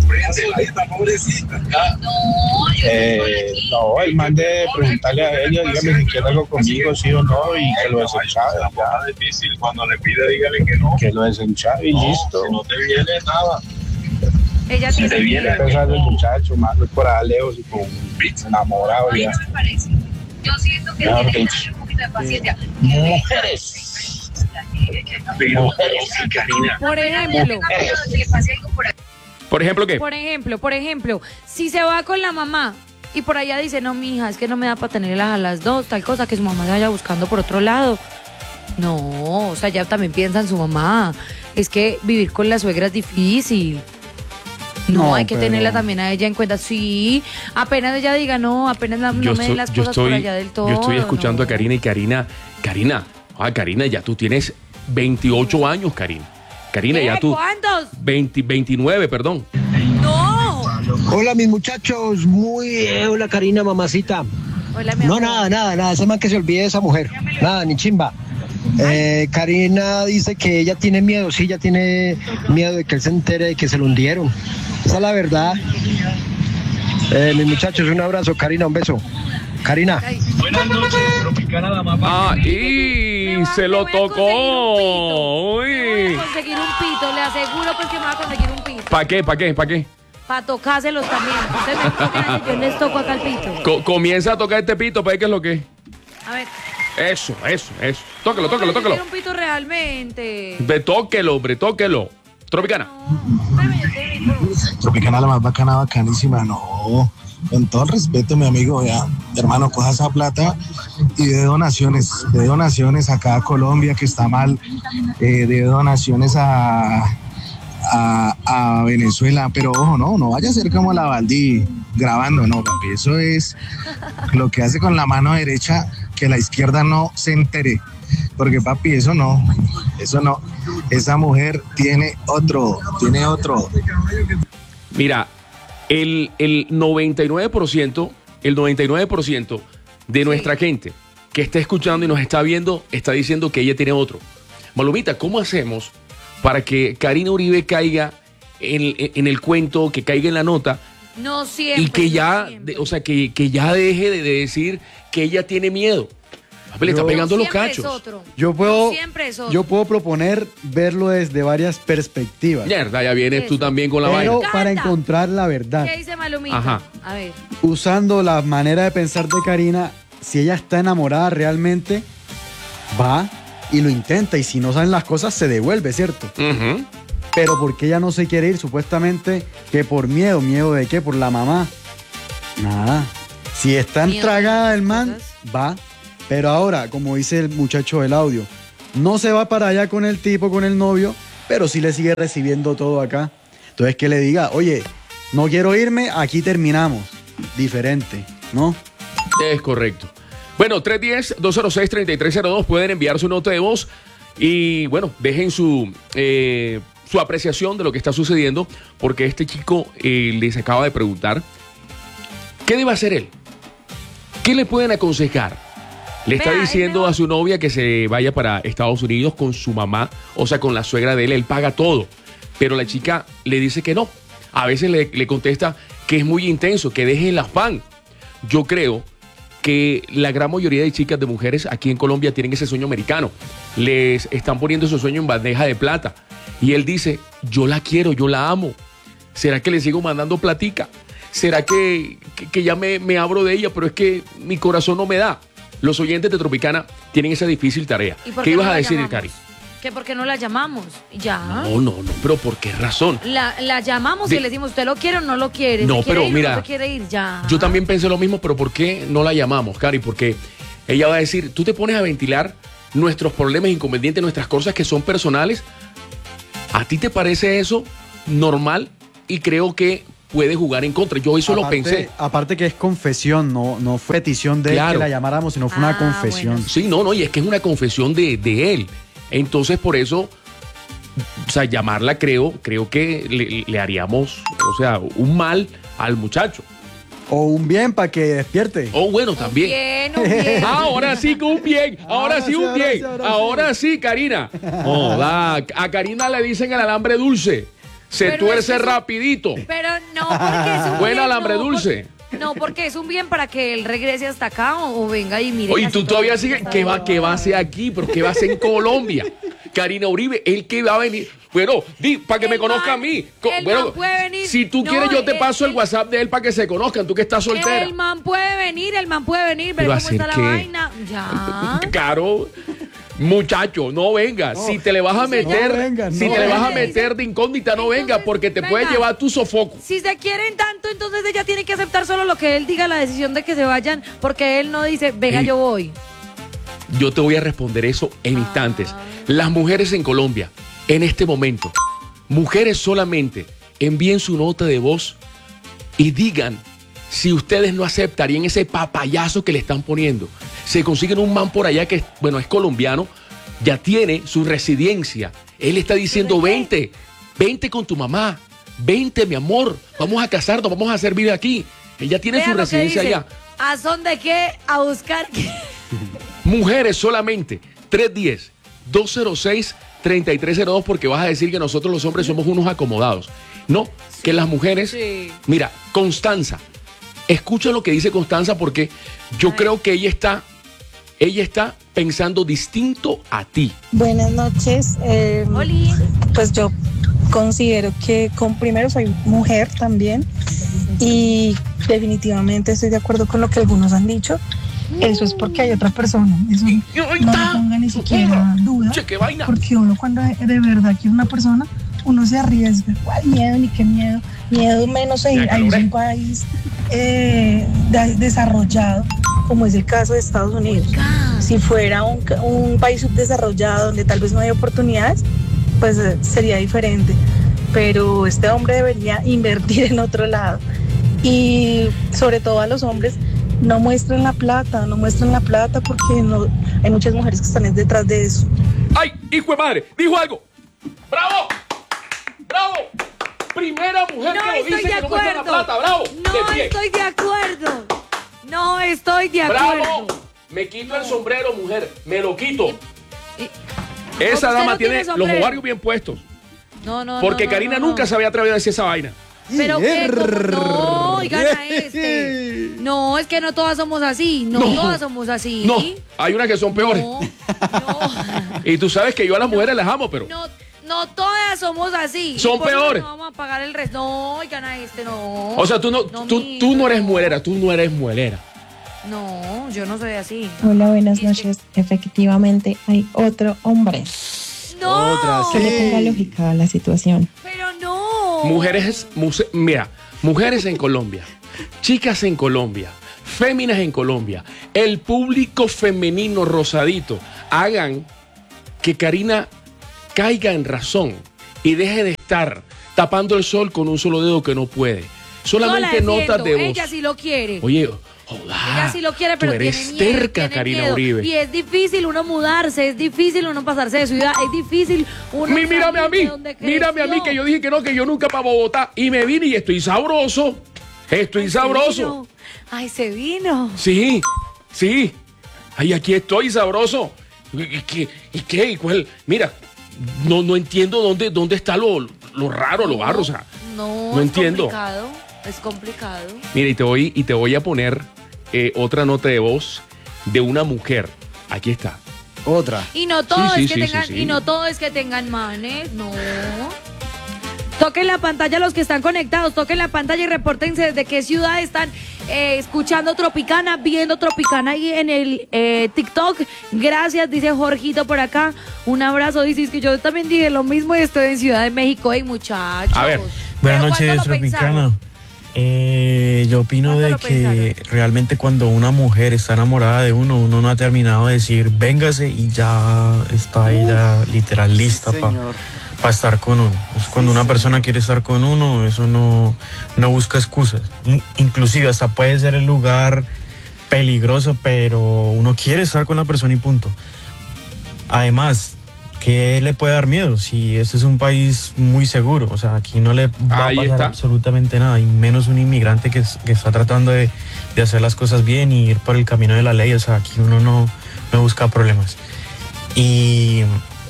[SPEAKER 15] Eh, no, el man debe preguntarle a ella, dígame si quiere algo conmigo, sí o no, y que lo desenchave.
[SPEAKER 8] Es difícil, cuando le pide, dígale que no.
[SPEAKER 15] Que lo desenchave y listo.
[SPEAKER 8] No te viene nada.
[SPEAKER 6] Ella
[SPEAKER 15] Se
[SPEAKER 6] tiene
[SPEAKER 15] te viene a
[SPEAKER 6] miedo.
[SPEAKER 15] pensar el muchacho, más por allá lejos y con enamorado ya.
[SPEAKER 16] Yo siento que
[SPEAKER 15] Mejor
[SPEAKER 16] tiene que
[SPEAKER 15] dicho.
[SPEAKER 16] tener un poquito de paciencia.
[SPEAKER 15] Mujeres. Mujeres, Karina.
[SPEAKER 6] Por ejemplo,
[SPEAKER 16] Que pase algo por aquí.
[SPEAKER 1] Por ejemplo, ¿qué?
[SPEAKER 6] por ejemplo, por ejemplo, si se va con la mamá y por allá dice, no, mija, es que no me da para tenerlas a las dos, tal cosa, que su mamá se vaya buscando por otro lado. No, o sea, ya también piensa en su mamá. Es que vivir con la suegra es difícil. No,
[SPEAKER 7] No,
[SPEAKER 6] hay que
[SPEAKER 7] pero-
[SPEAKER 6] tenerla también a ella en cuenta. Sí, apenas ella diga, no, apenas la- no
[SPEAKER 1] Yo
[SPEAKER 6] me den
[SPEAKER 1] estoy,
[SPEAKER 6] las
[SPEAKER 1] yo
[SPEAKER 6] cosas por
[SPEAKER 1] estoy,
[SPEAKER 6] allá del todo.
[SPEAKER 1] yo estoy escuchando
[SPEAKER 6] no.
[SPEAKER 1] a Karina y Karina, Karina, ah, Karina, ya tú tienes veintiocho años, Karina. Karina,
[SPEAKER 6] ¿Qué?
[SPEAKER 1] ya tú.
[SPEAKER 6] ¿Cuántos?
[SPEAKER 1] veinte, veintinueve, perdón.
[SPEAKER 6] No.
[SPEAKER 17] Hola mis muchachos, muy eh, hola Karina, mamacita.
[SPEAKER 6] Hola, mi
[SPEAKER 17] No,
[SPEAKER 6] amor.
[SPEAKER 17] nada, nada, nada, ese man que se olvide de esa mujer. Nada, ni chimba. Eh, Karina dice que ella tiene miedo, sí, ella tiene miedo de que él se entere de que se lo hundieron. Esa es la verdad. Eh, mis muchachos, un abrazo, Karina, un beso. Karina.
[SPEAKER 9] Buenas noches, Tropicana la mamá.
[SPEAKER 1] Ah, y se lo tocó.
[SPEAKER 6] Voy
[SPEAKER 1] Uy.
[SPEAKER 6] a conseguir un pito, le aseguro pues que me va a conseguir un pito.
[SPEAKER 1] ¿Para qué? ¿Para qué? ¿Para qué?
[SPEAKER 6] Para tocárselos también. Ustedes me tocan, yo les toco acá el pito.
[SPEAKER 1] Co- comienza a tocar este pito, ¿para qué es lo que es?
[SPEAKER 6] A ver,
[SPEAKER 1] Eso, eso, eso. Tóquelo, tóquelo, tóquelo.
[SPEAKER 6] quiero un pito realmente.
[SPEAKER 1] Ve, tóquelo, hombre, tóquelo. Tropicana.
[SPEAKER 18] Tropicana la más bacana, bacanísima, no. Con todo el respeto, mi amigo, ya, hermano, coja esa plata y de donaciones, de donaciones acá a Colombia, que está mal, eh, de donaciones a, a, a Venezuela, pero ojo, no, no vaya a ser como la Valdí grabando, no, papi, eso es lo que hace con la mano derecha, que la izquierda no se entere, porque papi, eso no, eso no, esa mujer tiene otro, tiene otro.
[SPEAKER 1] Mira, el, el noventa y nueve por ciento, el noventa y nueve por ciento de nuestra gente que está escuchando y nos está viendo está diciendo que ella tiene otro. Malumita, ¿cómo hacemos para que Karina Uribe caiga en, en el cuento, que caiga en la nota
[SPEAKER 6] No siempre.
[SPEAKER 1] y que
[SPEAKER 6] no
[SPEAKER 1] ya,
[SPEAKER 6] siempre.
[SPEAKER 1] de- o sea, que, que ya deje de, de decir que ella tiene miedo? Papi, le está
[SPEAKER 7] Yo-
[SPEAKER 1] pegando los
[SPEAKER 6] Siempre es
[SPEAKER 1] cachos.
[SPEAKER 6] otro.
[SPEAKER 7] Yo puedo,
[SPEAKER 6] Siempre es otro.
[SPEAKER 7] yo puedo proponer verlo desde varias perspectivas.
[SPEAKER 1] Mierda, ya vienes tú
[SPEAKER 6] Eso.
[SPEAKER 1] también con la
[SPEAKER 7] Pero
[SPEAKER 1] vaina.
[SPEAKER 7] para encontrar la verdad,
[SPEAKER 6] ¿Qué dice Malumita?
[SPEAKER 1] Ajá.
[SPEAKER 6] A ver.
[SPEAKER 7] usando la manera de pensar de Karina, si ella está enamorada realmente, va y lo intenta. Y si no saben las cosas, se devuelve, ¿cierto?
[SPEAKER 1] Ujú.
[SPEAKER 7] Pero porque ella no se quiere ir, supuestamente que por miedo, miedo de qué, por la mamá. Nada. Si está
[SPEAKER 6] Miedo
[SPEAKER 7] tragada
[SPEAKER 6] de
[SPEAKER 7] del man,
[SPEAKER 6] cosas.
[SPEAKER 7] va. Pero ahora, como dice el muchacho del audio, no se va para allá con el tipo, con el novio, pero sí le sigue recibiendo todo acá. Entonces que le diga, oye, no quiero irme, aquí terminamos. Diferente, ¿no?
[SPEAKER 1] Es correcto. Bueno, tres uno cero, dos cero seis, tres tres cero dos pueden enviar su nota de voz y, bueno, dejen su, eh, su apreciación de lo que está sucediendo, porque este chico eh, les acaba de preguntar, ¿qué debe hacer él? ¿Qué le pueden aconsejar? Le está
[SPEAKER 6] Vea, es
[SPEAKER 1] diciendo
[SPEAKER 6] mejor-
[SPEAKER 1] a su novia que se vaya para Estados Unidos con su mamá, o sea, con la suegra de él, él paga todo, pero la chica le dice que no. A veces le, le contesta que es muy intenso, que deje el afán. Yo creo que la gran mayoría de chicas, de mujeres aquí en Colombia tienen ese sueño americano. Les están poniendo ese sueño en bandeja de plata. Y él dice, yo la quiero, yo la amo. ¿Será que le sigo mandando platica? ¿Será que, que, que ya me, me abro de ella, pero es que mi corazón no me da? Los oyentes de Tropicana tienen esa difícil tarea.
[SPEAKER 6] ¿Y por
[SPEAKER 1] ¿Qué
[SPEAKER 6] qué
[SPEAKER 1] ibas
[SPEAKER 6] no
[SPEAKER 1] a
[SPEAKER 6] la
[SPEAKER 1] decir,
[SPEAKER 6] llamamos?
[SPEAKER 1] Cari?
[SPEAKER 6] ¿Que por qué no la llamamos? Ya.
[SPEAKER 1] No, no, no, pero ¿por qué razón?
[SPEAKER 6] La, la llamamos
[SPEAKER 1] De-
[SPEAKER 6] y le decimos, ¿usted lo quiere o no lo quiere?
[SPEAKER 1] No,
[SPEAKER 6] ¿Se quiere
[SPEAKER 1] pero
[SPEAKER 6] ir o
[SPEAKER 1] mira,
[SPEAKER 6] no se quiere ir? Ya.
[SPEAKER 1] Yo también pensé lo mismo, pero ¿por qué no la llamamos, Cari? Porque ella va a decir, tú te pones a ventilar nuestros problemas, inconvenientes, nuestras cosas que son personales. ¿A ti te parece eso normal? Y creo que puede jugar en contra. Yo eso
[SPEAKER 7] aparte,
[SPEAKER 1] lo pensé.
[SPEAKER 7] Aparte que es confesión, no, no fue petición de
[SPEAKER 1] Claro.
[SPEAKER 7] él que la llamáramos, sino fue
[SPEAKER 6] Ah,
[SPEAKER 7] una confesión.
[SPEAKER 6] bueno.
[SPEAKER 1] Sí, no, no, y es que es una confesión de, de él. Entonces, por eso, o sea, llamarla creo, creo que le, le haríamos, o sea, un mal al muchacho.
[SPEAKER 7] O un bien para que despierte.
[SPEAKER 1] O bueno, también.
[SPEAKER 6] Bien, un bien.
[SPEAKER 1] Ahora sí que un bien, ahora
[SPEAKER 7] Ahora
[SPEAKER 1] sí
[SPEAKER 7] sí,
[SPEAKER 1] un
[SPEAKER 7] ahora
[SPEAKER 1] bien,
[SPEAKER 7] sí, ahora sí.
[SPEAKER 1] ahora sí, Karina. Joda, a Karina le dicen el alambre dulce, se
[SPEAKER 6] Pero
[SPEAKER 1] tuerce
[SPEAKER 6] es que eso-
[SPEAKER 1] rapidito.
[SPEAKER 6] Pero no, porque es un
[SPEAKER 1] Buen
[SPEAKER 6] bien.
[SPEAKER 1] alambre
[SPEAKER 6] no, por-
[SPEAKER 1] dulce.
[SPEAKER 6] No, porque es un bien para que él regrese hasta acá o, o venga y mire.
[SPEAKER 1] Oye,
[SPEAKER 6] la
[SPEAKER 1] tú
[SPEAKER 6] situación
[SPEAKER 1] todavía
[SPEAKER 6] que
[SPEAKER 1] sigues,
[SPEAKER 6] está
[SPEAKER 1] ¿qué va,
[SPEAKER 6] viviendo.
[SPEAKER 1] qué va a hacer aquí? ¿Pero qué va a hacer en Colombia? Karina Uribe, él que va a venir. Bueno, di, para que
[SPEAKER 6] El
[SPEAKER 1] me conozca
[SPEAKER 6] man-
[SPEAKER 1] a mí. Co-
[SPEAKER 6] el
[SPEAKER 1] bueno,
[SPEAKER 6] man puede venir.
[SPEAKER 1] si tú
[SPEAKER 6] No,
[SPEAKER 1] quieres, yo te
[SPEAKER 6] el-
[SPEAKER 1] paso el
[SPEAKER 6] el-
[SPEAKER 1] WhatsApp de él para que se conozcan, tú que estás soltera.
[SPEAKER 6] El man puede venir, el man puede venir, ver
[SPEAKER 1] ¿Pero
[SPEAKER 6] cómo está la
[SPEAKER 1] hacer qué?
[SPEAKER 6] vaina. Ya.
[SPEAKER 1] Claro, muchacho, no venga. si te le vas a
[SPEAKER 7] no
[SPEAKER 1] meter,
[SPEAKER 7] venga,
[SPEAKER 1] si
[SPEAKER 7] no
[SPEAKER 1] te le vas a
[SPEAKER 6] venga.
[SPEAKER 1] meter de incógnita, no venga,
[SPEAKER 6] Entonces,
[SPEAKER 1] porque te
[SPEAKER 6] venga.
[SPEAKER 1] puede llevar tu sofoco.
[SPEAKER 6] Si se quieren tanto, entonces ella tiene que aceptar solo lo que él diga, la decisión de que se vayan, porque él no dice, venga,
[SPEAKER 1] Ey.
[SPEAKER 6] yo voy.
[SPEAKER 1] Yo te voy a responder eso en
[SPEAKER 6] Ah.
[SPEAKER 1] instantes. Las mujeres en Colombia, en este momento, mujeres solamente, envíen su nota de voz y digan si ustedes no aceptarían ese papayazo que le están poniendo. Se consiguen un man por allá que, bueno, es colombiano, ya tiene su residencia. Él está diciendo, vente, vente con tu mamá, vente, mi amor, vamos a casarnos, vamos a hacer vida aquí. Ella tiene
[SPEAKER 6] Vean
[SPEAKER 1] su
[SPEAKER 6] lo que
[SPEAKER 1] residencia
[SPEAKER 6] dice.
[SPEAKER 1] allá.
[SPEAKER 6] ¿A son de qué? A buscar qué.
[SPEAKER 1] Mujeres solamente, tres uno cero, dos cero seis, tres tres cero dos, porque vas a decir que nosotros los hombres somos unos acomodados. No, que las mujeres...
[SPEAKER 6] Sí.
[SPEAKER 1] Mira, Constanza, escucha lo que dice Constanza, porque yo creo que ella está, ella está pensando distinto a ti.
[SPEAKER 19] Buenas noches. eh,
[SPEAKER 6] Oli.
[SPEAKER 19] Pues yo considero que con primero soy mujer también y definitivamente estoy de acuerdo con lo que algunos han dicho. Eso es porque hay otra persona. Eso no le ponga ni siquiera duda.
[SPEAKER 1] Che, qué vaina.
[SPEAKER 19] Porque uno cuando de, de verdad quiere una persona, uno se arriesga. ¿Cuál miedo ni qué miedo? Miedo menos a ir a irse a un país eh, de- desarrollado, como es el caso de Estados Unidos. Si fuera un, ca- un país subdesarrollado donde tal vez no hay oportunidades, pues eh, sería diferente. Pero este hombre debería invertir en otro lado. Y sobre todo a los hombres, no muestren la plata, no muestren la plata porque no, hay muchas mujeres que están detrás de eso.
[SPEAKER 1] ¡Ay, hijo de madre! Dijo algo. ¡Bravo! ¡Bravo! Primera mujer
[SPEAKER 6] No
[SPEAKER 1] que lo
[SPEAKER 6] estoy
[SPEAKER 1] dice
[SPEAKER 6] de
[SPEAKER 1] que no muestra la
[SPEAKER 6] acuerdo.
[SPEAKER 1] plata. ¡Bravo!
[SPEAKER 6] No
[SPEAKER 1] De pie.
[SPEAKER 6] estoy de acuerdo. No estoy de acuerdo.
[SPEAKER 1] ¡Bravo! Me quito el sombrero, mujer. Me lo quito. Esa
[SPEAKER 6] Usted
[SPEAKER 1] dama
[SPEAKER 6] no
[SPEAKER 1] tiene,
[SPEAKER 6] tiene
[SPEAKER 1] los
[SPEAKER 6] sombrero.
[SPEAKER 1] ovarios bien puestos.
[SPEAKER 6] No, no,
[SPEAKER 1] Porque
[SPEAKER 6] no, no,
[SPEAKER 1] Karina
[SPEAKER 6] no, no.
[SPEAKER 1] nunca se había atrevido a decir esa vaina.
[SPEAKER 6] Pero qué, ¿cómo? No, oigan a este. No, es que no todas somos así. No,
[SPEAKER 1] No.
[SPEAKER 6] todas somos así.
[SPEAKER 1] No, hay unas que son peores.
[SPEAKER 6] No,
[SPEAKER 1] Y tú sabes que yo a las mujeres las amo, pero...
[SPEAKER 6] no, no todas somos así.
[SPEAKER 1] Son
[SPEAKER 6] Y por eso
[SPEAKER 1] peores.
[SPEAKER 6] No vamos a pagar el resto. No, oigan a este, no.
[SPEAKER 1] O sea, tú no,
[SPEAKER 6] No,
[SPEAKER 1] tú,
[SPEAKER 6] mi-
[SPEAKER 1] tú no eres muelera, tú no eres muelera.
[SPEAKER 6] No, yo no soy así.
[SPEAKER 20] Hola, buenas noches. Efectivamente, hay otro hombre.
[SPEAKER 6] No.
[SPEAKER 7] Otra,
[SPEAKER 20] Que le
[SPEAKER 7] sí.
[SPEAKER 20] ponga lógica a la situación.
[SPEAKER 6] Pero no.
[SPEAKER 1] Mujeres, muse- mira, mujeres en Colombia, chicas en Colombia, féminas en Colombia, el público femenino rosadito, hagan que Karina caiga en razón y deje de estar tapando el sol con un solo dedo que no puede. Solamente
[SPEAKER 6] Yo la
[SPEAKER 1] notas de
[SPEAKER 6] defiendo.
[SPEAKER 1] voz.
[SPEAKER 6] Ella sí lo quiere.
[SPEAKER 1] Oye, joda,
[SPEAKER 6] Ella sí lo quiere, pero
[SPEAKER 1] tú eres
[SPEAKER 6] tiene miedo,
[SPEAKER 1] terca,
[SPEAKER 6] tiene
[SPEAKER 1] Karina
[SPEAKER 6] miedo.
[SPEAKER 1] Uribe.
[SPEAKER 6] Y es difícil uno mudarse, es difícil uno pasarse de ciudad, es difícil uno
[SPEAKER 1] Mi- mírame a
[SPEAKER 6] salir de
[SPEAKER 1] mí,
[SPEAKER 6] donde
[SPEAKER 1] mírame a mí
[SPEAKER 6] creció.
[SPEAKER 1] que yo dije que no, que yo nunca para Bogotá y me vine y estoy sabroso, estoy
[SPEAKER 6] Ay,
[SPEAKER 1] sabroso.
[SPEAKER 6] se vino. Ay, se vino.
[SPEAKER 1] Sí, sí, ay, aquí estoy sabroso. ¿Y y qué? ¿Y qué? ¿Y cuál? Mira, no, no entiendo dónde, dónde está lo, lo raro, lo barro, o sea,
[SPEAKER 6] No,
[SPEAKER 1] no
[SPEAKER 6] es
[SPEAKER 1] entiendo.
[SPEAKER 6] complicado, es complicado.
[SPEAKER 1] Mira, y te voy, y te voy a poner eh, otra nota de voz de una mujer. Aquí está.
[SPEAKER 7] Otra.
[SPEAKER 6] Y no todo
[SPEAKER 1] Sí, sí,
[SPEAKER 6] es que
[SPEAKER 1] sí,
[SPEAKER 6] tengan,
[SPEAKER 1] sí, sí.
[SPEAKER 6] y no todo es que tengan manes, no. Toquen la pantalla los que están conectados, toquen la pantalla y repórtense desde qué ciudad están eh, escuchando Tropicana, viendo Tropicana ahí en el eh, TikTok. Gracias, dice Jorgito por acá. Un abrazo, dice es que yo también dije lo mismo y estoy en Ciudad de México, y muchachos.
[SPEAKER 1] A ver.
[SPEAKER 6] Pero
[SPEAKER 21] Buenas
[SPEAKER 6] ¿cuándo
[SPEAKER 21] noches,
[SPEAKER 6] lo
[SPEAKER 21] Tropicana.
[SPEAKER 6] pensaron?
[SPEAKER 13] Eh, yo opino de que realmente cuando una mujer está enamorada de uno, uno no ha terminado de decir véngase y ya está ella literal lista para pa estar con uno. Pues cuando una persona quiere estar con uno, eso no, no busca excusas. Inclusive hasta puede ser el lugar peligroso, pero uno quiere estar con la persona y punto. Además, ¿qué le puede dar miedo? Si este es un país muy seguro, o sea, aquí no le va Ahí a pasar está. absolutamente nada, y menos un inmigrante que, que está tratando de, de hacer las cosas bien y ir por el camino de la ley, o sea, aquí uno no, no busca problemas. Y,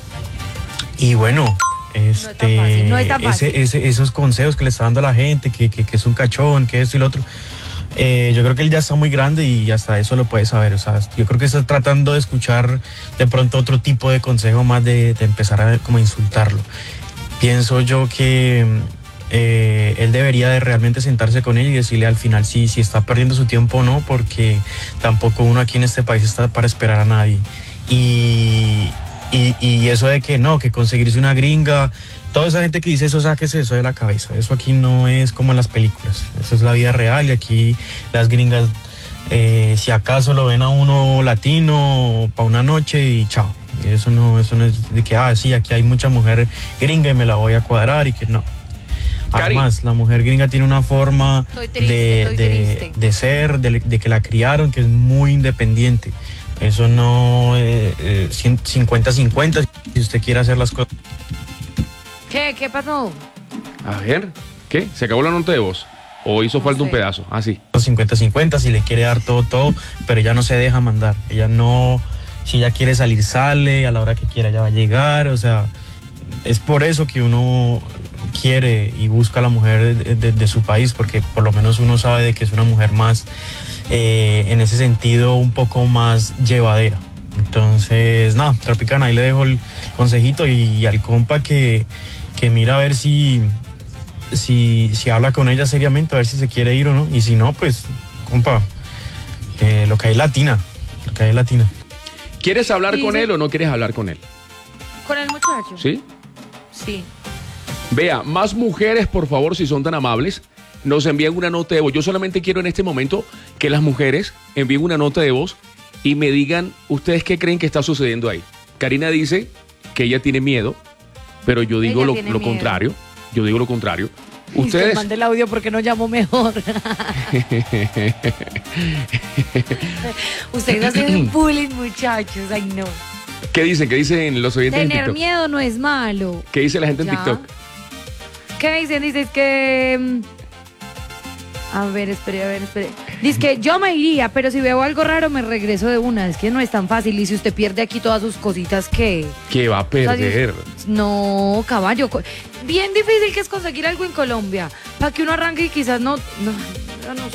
[SPEAKER 13] y bueno, este, no es tan fácil, no es tan fácil. Ese, ese, esos consejos que le está dando a la gente, que, que, que es un cachón, que esto y lo otro, Eh, yo creo que él ya está muy grande y hasta eso lo puede saber, o sea, yo creo que está tratando de escuchar de pronto otro tipo de consejo más de, de empezar a como insultarlo. Pienso yo que eh, él debería de realmente sentarse con él y decirle al final si, si está perdiendo su tiempo o no, porque tampoco uno aquí en este país está para esperar a nadie. Y, y, y eso de que no, que conseguirse una gringa, toda esa gente que dice eso, sáquese eso de la cabeza. Eso aquí no es como en las películas. Eso es la vida real y aquí las gringas, eh, si acaso lo ven a uno latino para una noche y chao. Eso no, eso no es de que, ah, sí, aquí hay mucha mujer gringa y me la voy a cuadrar y que no. Además, la mujer gringa tiene una forma triste, de, de, de ser, de, de que la criaron, que es muy independiente. Eso no es eh, eh, cincuenta cincuenta si usted quiere hacer las cosas.
[SPEAKER 6] ¿Qué? ¿Qué pasó?
[SPEAKER 1] A ver, ¿qué? ¿Se acabó la nota de voz? ¿O hizo no falta sé. un pedazo? Ah, sí.
[SPEAKER 13] cincuenta cincuenta, si le quiere dar todo, todo, pero ella no se deja mandar. Ella no, si ella quiere salir, sale, a la hora que quiera ya va a llegar, o sea, es por eso que uno quiere y busca a la mujer de, de, de su país, porque por lo menos uno sabe de que es una mujer más, eh, en ese sentido, un poco más llevadera. Entonces, nada, Tropicana, ahí le dejo el consejito y, y al compa que... que mira a ver si, si, si habla con ella seriamente, a ver si se quiere ir o no. Y si no, pues, compa, eh, lo que hay latina, lo que hay latina.
[SPEAKER 1] ¿Quieres hablar
[SPEAKER 6] Sí,
[SPEAKER 1] con
[SPEAKER 6] sí.
[SPEAKER 1] él o no quieres hablar con él?
[SPEAKER 6] ¿Con el muchacho?
[SPEAKER 1] ¿Sí?
[SPEAKER 6] Sí.
[SPEAKER 1] Vea, más mujeres, por favor, si son tan amables, nos envíen una nota de voz. Yo solamente quiero en este momento que las mujeres envíen una nota de voz y me digan ustedes qué creen que está sucediendo ahí. Karina dice que ella tiene miedo, pero yo digo
[SPEAKER 6] Ella
[SPEAKER 1] lo,
[SPEAKER 6] tiene
[SPEAKER 1] lo
[SPEAKER 6] miedo.
[SPEAKER 1] contrario. Yo digo lo contrario.
[SPEAKER 6] Ustedes.
[SPEAKER 1] Ustedes.
[SPEAKER 6] Mande el audio porque no llamo mejor. Ustedes hacen bullying, muchachos. Ay, no.
[SPEAKER 1] ¿Qué dicen? ¿Qué dicen los oyentes en
[SPEAKER 6] Tener
[SPEAKER 1] TikTok?
[SPEAKER 6] miedo no es malo.
[SPEAKER 1] ¿Qué dice la gente
[SPEAKER 6] Ya.
[SPEAKER 1] en TikTok?
[SPEAKER 6] ¿Qué dicen? Dices que... mm, A ver, espere, a ver, espere. Dice que yo me iría, pero si veo algo raro me regreso de una. Es que no es tan fácil. Y si usted pierde aquí todas sus cositas, ¿qué?
[SPEAKER 1] Que va a perder.
[SPEAKER 6] No, caballo. co- Bien difícil que es conseguir algo en Colombia. Para que uno arranque y quizás no... No, yo no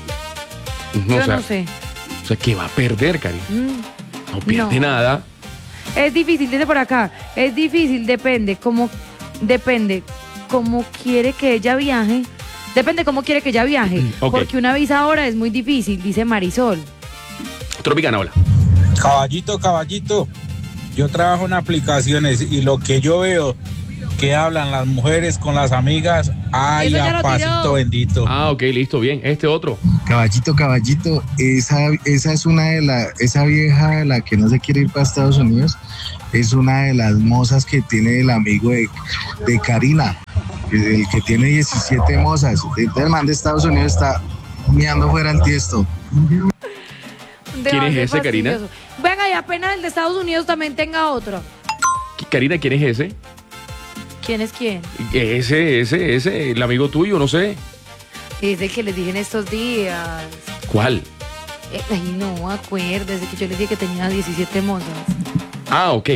[SPEAKER 6] sé.
[SPEAKER 1] No,
[SPEAKER 6] yo
[SPEAKER 1] o sea,
[SPEAKER 6] no sé.
[SPEAKER 1] O sea, que va a perder, Cari.
[SPEAKER 6] Mm,
[SPEAKER 1] No pierde
[SPEAKER 6] No.
[SPEAKER 1] nada.
[SPEAKER 6] Es difícil, dice por acá. Es difícil, depende. Cómo, depende. Cómo quiere que ella viaje. Depende cómo quiere que ella viaje.
[SPEAKER 1] Ok.
[SPEAKER 6] Porque una visa ahora es muy difícil, dice Marisol.
[SPEAKER 1] Tropicana, hola.
[SPEAKER 21] Caballito, caballito, yo trabajo en aplicaciones y lo que yo veo que hablan las mujeres con las amigas, ay,
[SPEAKER 6] Eso ya
[SPEAKER 21] a
[SPEAKER 6] lo
[SPEAKER 21] pasito
[SPEAKER 6] tiró.
[SPEAKER 21] bendito.
[SPEAKER 1] Ah, ok, listo, bien. Este otro.
[SPEAKER 18] Caballito, caballito, esa, esa es una de las, esa vieja de la que no se quiere ir para Estados Unidos, es una de las mozas que tiene el amigo de, de Karina, el que tiene diecisiete mozas. Entonces el man de Estados Unidos está mirando fuera el tiesto.
[SPEAKER 6] Un
[SPEAKER 1] ¿Quién es
[SPEAKER 6] debate
[SPEAKER 1] ese, Karina?
[SPEAKER 6] fastidioso. Venga, y apenas el de Estados Unidos también tenga otro.
[SPEAKER 1] Karina, ¿quién es ese?
[SPEAKER 6] ¿Quién es quién?
[SPEAKER 1] Ese, ese, ese, el amigo tuyo, no sé.
[SPEAKER 6] Es el que les dije en estos días.
[SPEAKER 1] ¿Cuál?
[SPEAKER 6] Eh, Ay, no, acuérdese que yo les dije que tenía diecisiete mozas.
[SPEAKER 1] Ah, ok.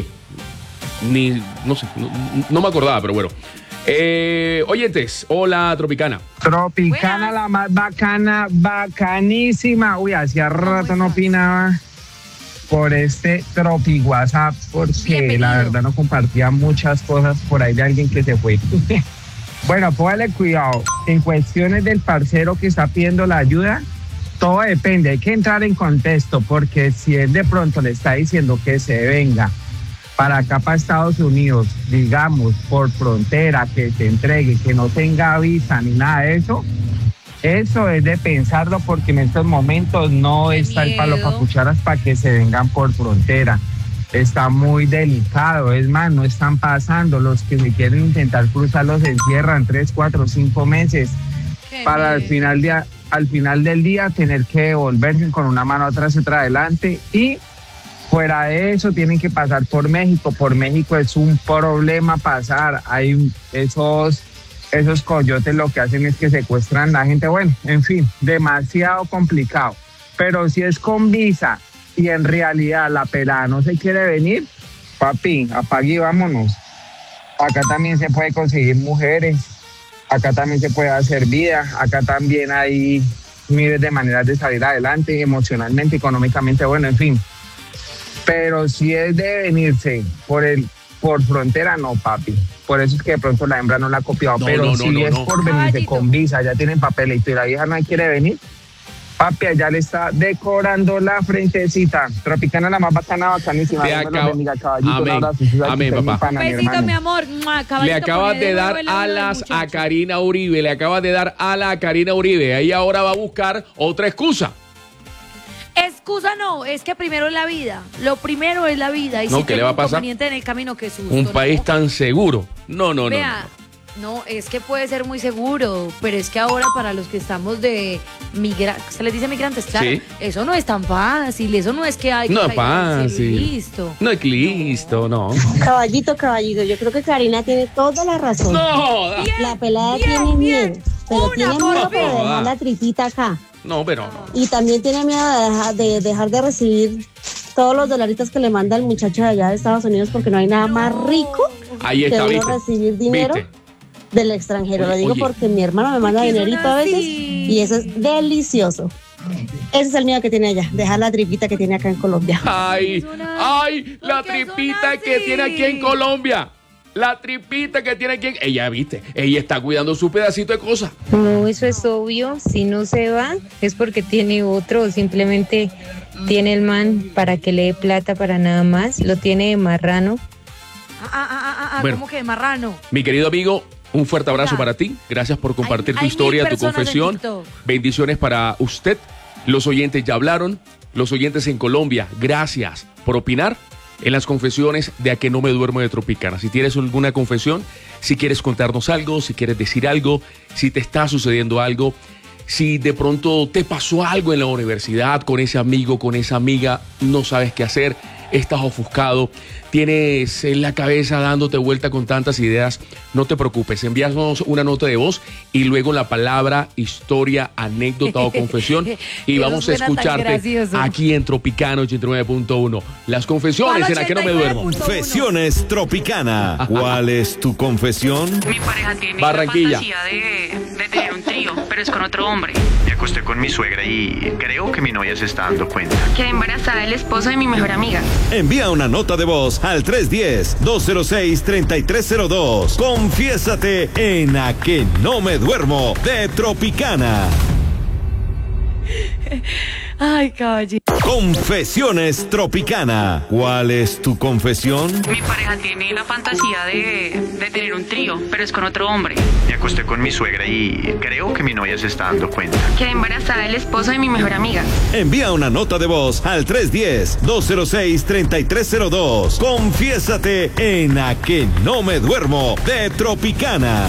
[SPEAKER 1] Ni, no sé, no, no me acordaba, pero bueno. Eh, oyentes, hola, Tropicana.
[SPEAKER 22] Tropicana, la más bacana, bacanísima. Uy, hacía rato no opinaba por este Tropi WhatsApp porque
[SPEAKER 6] Bienvenido.
[SPEAKER 22] la verdad no compartía muchas cosas por ahí de alguien que se fue. Bueno, póngale cuidado. En cuestiones del parcero que está pidiendo la ayuda, todo depende. Hay que entrar en contexto porque si él de pronto le está diciendo que se venga para acá, para Estados Unidos, digamos, por frontera, que se entregue, que no tenga visa ni nada de eso, Eso es de pensarlo porque en estos momentos no
[SPEAKER 6] Qué
[SPEAKER 22] está el palo
[SPEAKER 6] miedo.
[SPEAKER 22] para cucharas para que se vengan por frontera. Está muy delicado, es más, no están pasando. Los que se quieren intentar cruzar los encierran tres, cuatro, cinco meses
[SPEAKER 6] Qué
[SPEAKER 22] para al
[SPEAKER 6] miedo.
[SPEAKER 22] final, de, al final del día tener que devolverse con una mano atrás y otra adelante. Y fuera de eso tienen que pasar por México. Por México es un problema pasar. Hay esos, esos coyotes lo que hacen es que secuestran a la gente. Bueno, en fin, demasiado complicado. Pero si es con visa y en realidad la pelada no se quiere venir, papi, apague y vámonos. Acá también se puede conseguir mujeres, acá también se puede hacer vida, acá también hay miles de maneras de salir adelante emocionalmente, económicamente, bueno, en fin. Pero si es de venirse por el por frontera, no, papi. Por eso es que de pronto la hembra no la ha copiado.
[SPEAKER 1] No,
[SPEAKER 22] Pero
[SPEAKER 1] no, no,
[SPEAKER 22] si
[SPEAKER 1] no,
[SPEAKER 22] es
[SPEAKER 1] no.
[SPEAKER 22] por venirse
[SPEAKER 6] Caballito.
[SPEAKER 22] con visa, ya tienen papelito y la vieja no quiere venir, papi, allá le está decorando la frentecita. Tropicana, la más bacana, bacanísima.
[SPEAKER 1] Te
[SPEAKER 22] Dios me los
[SPEAKER 1] acabo-
[SPEAKER 22] bendiga, caballito. Un
[SPEAKER 1] Amén.
[SPEAKER 22] abrazo. Usted sabe que
[SPEAKER 1] Amén,
[SPEAKER 22] usted es mi
[SPEAKER 1] papá.
[SPEAKER 22] pana,
[SPEAKER 6] Un
[SPEAKER 22] mi
[SPEAKER 6] besito,
[SPEAKER 22] hermano.
[SPEAKER 6] mi amor. Mua, caballito,
[SPEAKER 1] Le acabas
[SPEAKER 6] ponle
[SPEAKER 1] de
[SPEAKER 6] nuevo
[SPEAKER 1] dar
[SPEAKER 6] el audio del
[SPEAKER 1] alas a
[SPEAKER 6] muchacho.
[SPEAKER 1] Karina Uribe, le acabas de dar alas a Karina Uribe. Ahí ahora va a buscar otra excusa.
[SPEAKER 6] Excusa no, es que primero es la vida. Lo primero es la vida. Y
[SPEAKER 1] No,
[SPEAKER 6] si
[SPEAKER 1] ¿qué
[SPEAKER 6] tengo
[SPEAKER 1] le va a pasar?
[SPEAKER 6] inconveniente en el camino, que susto.
[SPEAKER 1] Un
[SPEAKER 6] ¿no?
[SPEAKER 1] país tan seguro. No, no, no.
[SPEAKER 6] Vea, no, es que puede ser muy seguro, pero es que ahora para los que estamos de migrantes, se les dice migrantes, claro,
[SPEAKER 1] Sí.
[SPEAKER 6] eso no es tan fácil, eso no es que hay que
[SPEAKER 1] No es
[SPEAKER 6] caer en el cielo y
[SPEAKER 1] fácil.
[SPEAKER 6] listo.
[SPEAKER 1] No es listo, no.
[SPEAKER 3] Caballito, caballito, yo creo que Karina tiene toda la razón.
[SPEAKER 1] No,
[SPEAKER 3] La pelada
[SPEAKER 6] bien,
[SPEAKER 3] tiene
[SPEAKER 6] bien.
[SPEAKER 3] miedo, pero
[SPEAKER 6] Una
[SPEAKER 3] tiene
[SPEAKER 6] por
[SPEAKER 3] miedo
[SPEAKER 6] fin.
[SPEAKER 3] para dejar
[SPEAKER 1] Joda.
[SPEAKER 3] la tripita acá.
[SPEAKER 1] no, pero no.
[SPEAKER 3] Y también tiene miedo de dejar de, dejar de recibir todos los dolaritos que le manda el muchacho de allá de Estados Unidos porque no hay nada más rico
[SPEAKER 1] Ahí
[SPEAKER 3] que
[SPEAKER 1] está,
[SPEAKER 3] uno
[SPEAKER 1] ¿viste?
[SPEAKER 3] recibir dinero
[SPEAKER 1] ¿Viste?
[SPEAKER 3] del extranjero. Lo digo
[SPEAKER 1] Oye.
[SPEAKER 3] porque mi hermano me manda
[SPEAKER 6] ¿Por qué son
[SPEAKER 3] dinerito a veces
[SPEAKER 6] así?
[SPEAKER 3] y eso es delicioso. Ese es el miedo que tiene allá, dejar la tripita que tiene acá en Colombia.
[SPEAKER 1] Ay, ay, la
[SPEAKER 6] ¿Por qué son
[SPEAKER 1] tripita que
[SPEAKER 6] así?
[SPEAKER 1] tiene aquí en Colombia. La tripita que tiene aquí en... Ella, viste, ella está cuidando su pedacito de cosas.
[SPEAKER 4] No, eso es obvio. Si no se va, es porque tiene otro o simplemente tiene el man para que le dé plata para nada más. Lo tiene de marrano.
[SPEAKER 6] Ah, ah, ah, ah, ah,
[SPEAKER 1] Bueno.
[SPEAKER 6] ¿cómo que de marrano?
[SPEAKER 1] Mi querido amigo, un fuerte abrazo
[SPEAKER 6] Hola.
[SPEAKER 1] para ti. Gracias por compartir
[SPEAKER 6] Hay-
[SPEAKER 1] tu
[SPEAKER 6] hay
[SPEAKER 1] historia,
[SPEAKER 6] mil
[SPEAKER 1] tu
[SPEAKER 6] personas en
[SPEAKER 1] confesión.
[SPEAKER 6] TikTok.
[SPEAKER 1] Bendiciones para usted. Los oyentes ya hablaron. Los oyentes en Colombia, gracias por opinar en las confesiones de A que no me duermo de Tropicana. Si tienes alguna confesión, si quieres contarnos algo, si quieres decir algo, si te está sucediendo algo, si de pronto te pasó algo en la universidad con ese amigo, con esa amiga, no sabes qué hacer, estás ofuscado, tienes en la cabeza dándote vuelta con tantas ideas, no te preocupes, envíanos una nota de voz y luego la palabra historia, anécdota o confesión y
[SPEAKER 6] Eso
[SPEAKER 1] vamos a
[SPEAKER 6] suena tan
[SPEAKER 1] escucharte
[SPEAKER 6] gracioso.
[SPEAKER 1] aquí en Tropicana ochenta y nueve punto uno. Las confesiones en A que no me duermo.
[SPEAKER 2] Confesiones Tropicana. ¿Cuál es tu confesión?
[SPEAKER 23] Mi pareja tiene
[SPEAKER 1] Barranquilla.
[SPEAKER 23] la fantasía de, de tener un trío, pero es con otro hombre.
[SPEAKER 24] Me acosté con mi suegra y creo que mi novia se está dando cuenta.
[SPEAKER 23] Quedé embarazada del esposo de mi mejor amiga.
[SPEAKER 2] Envía una nota de voz al tres uno cero, dos cero seis, tres tres cero dos. Confiésate en A que no me duermo de Tropicana.
[SPEAKER 6] Ay, caballito.
[SPEAKER 2] Confesiones Tropicana. ¿Cuál es tu confesión?
[SPEAKER 23] Mi pareja tiene la fantasía de, de tener un trío, pero es con otro hombre.
[SPEAKER 24] Me acosté con mi suegra y creo que mi novia se está dando cuenta.
[SPEAKER 23] Quedé embarazada del esposo de mi mejor amiga.
[SPEAKER 2] Envía una nota de voz al tres uno cero, dos cero seis, tres tres cero dos. Confiésate en A que no me duermo de Tropicana.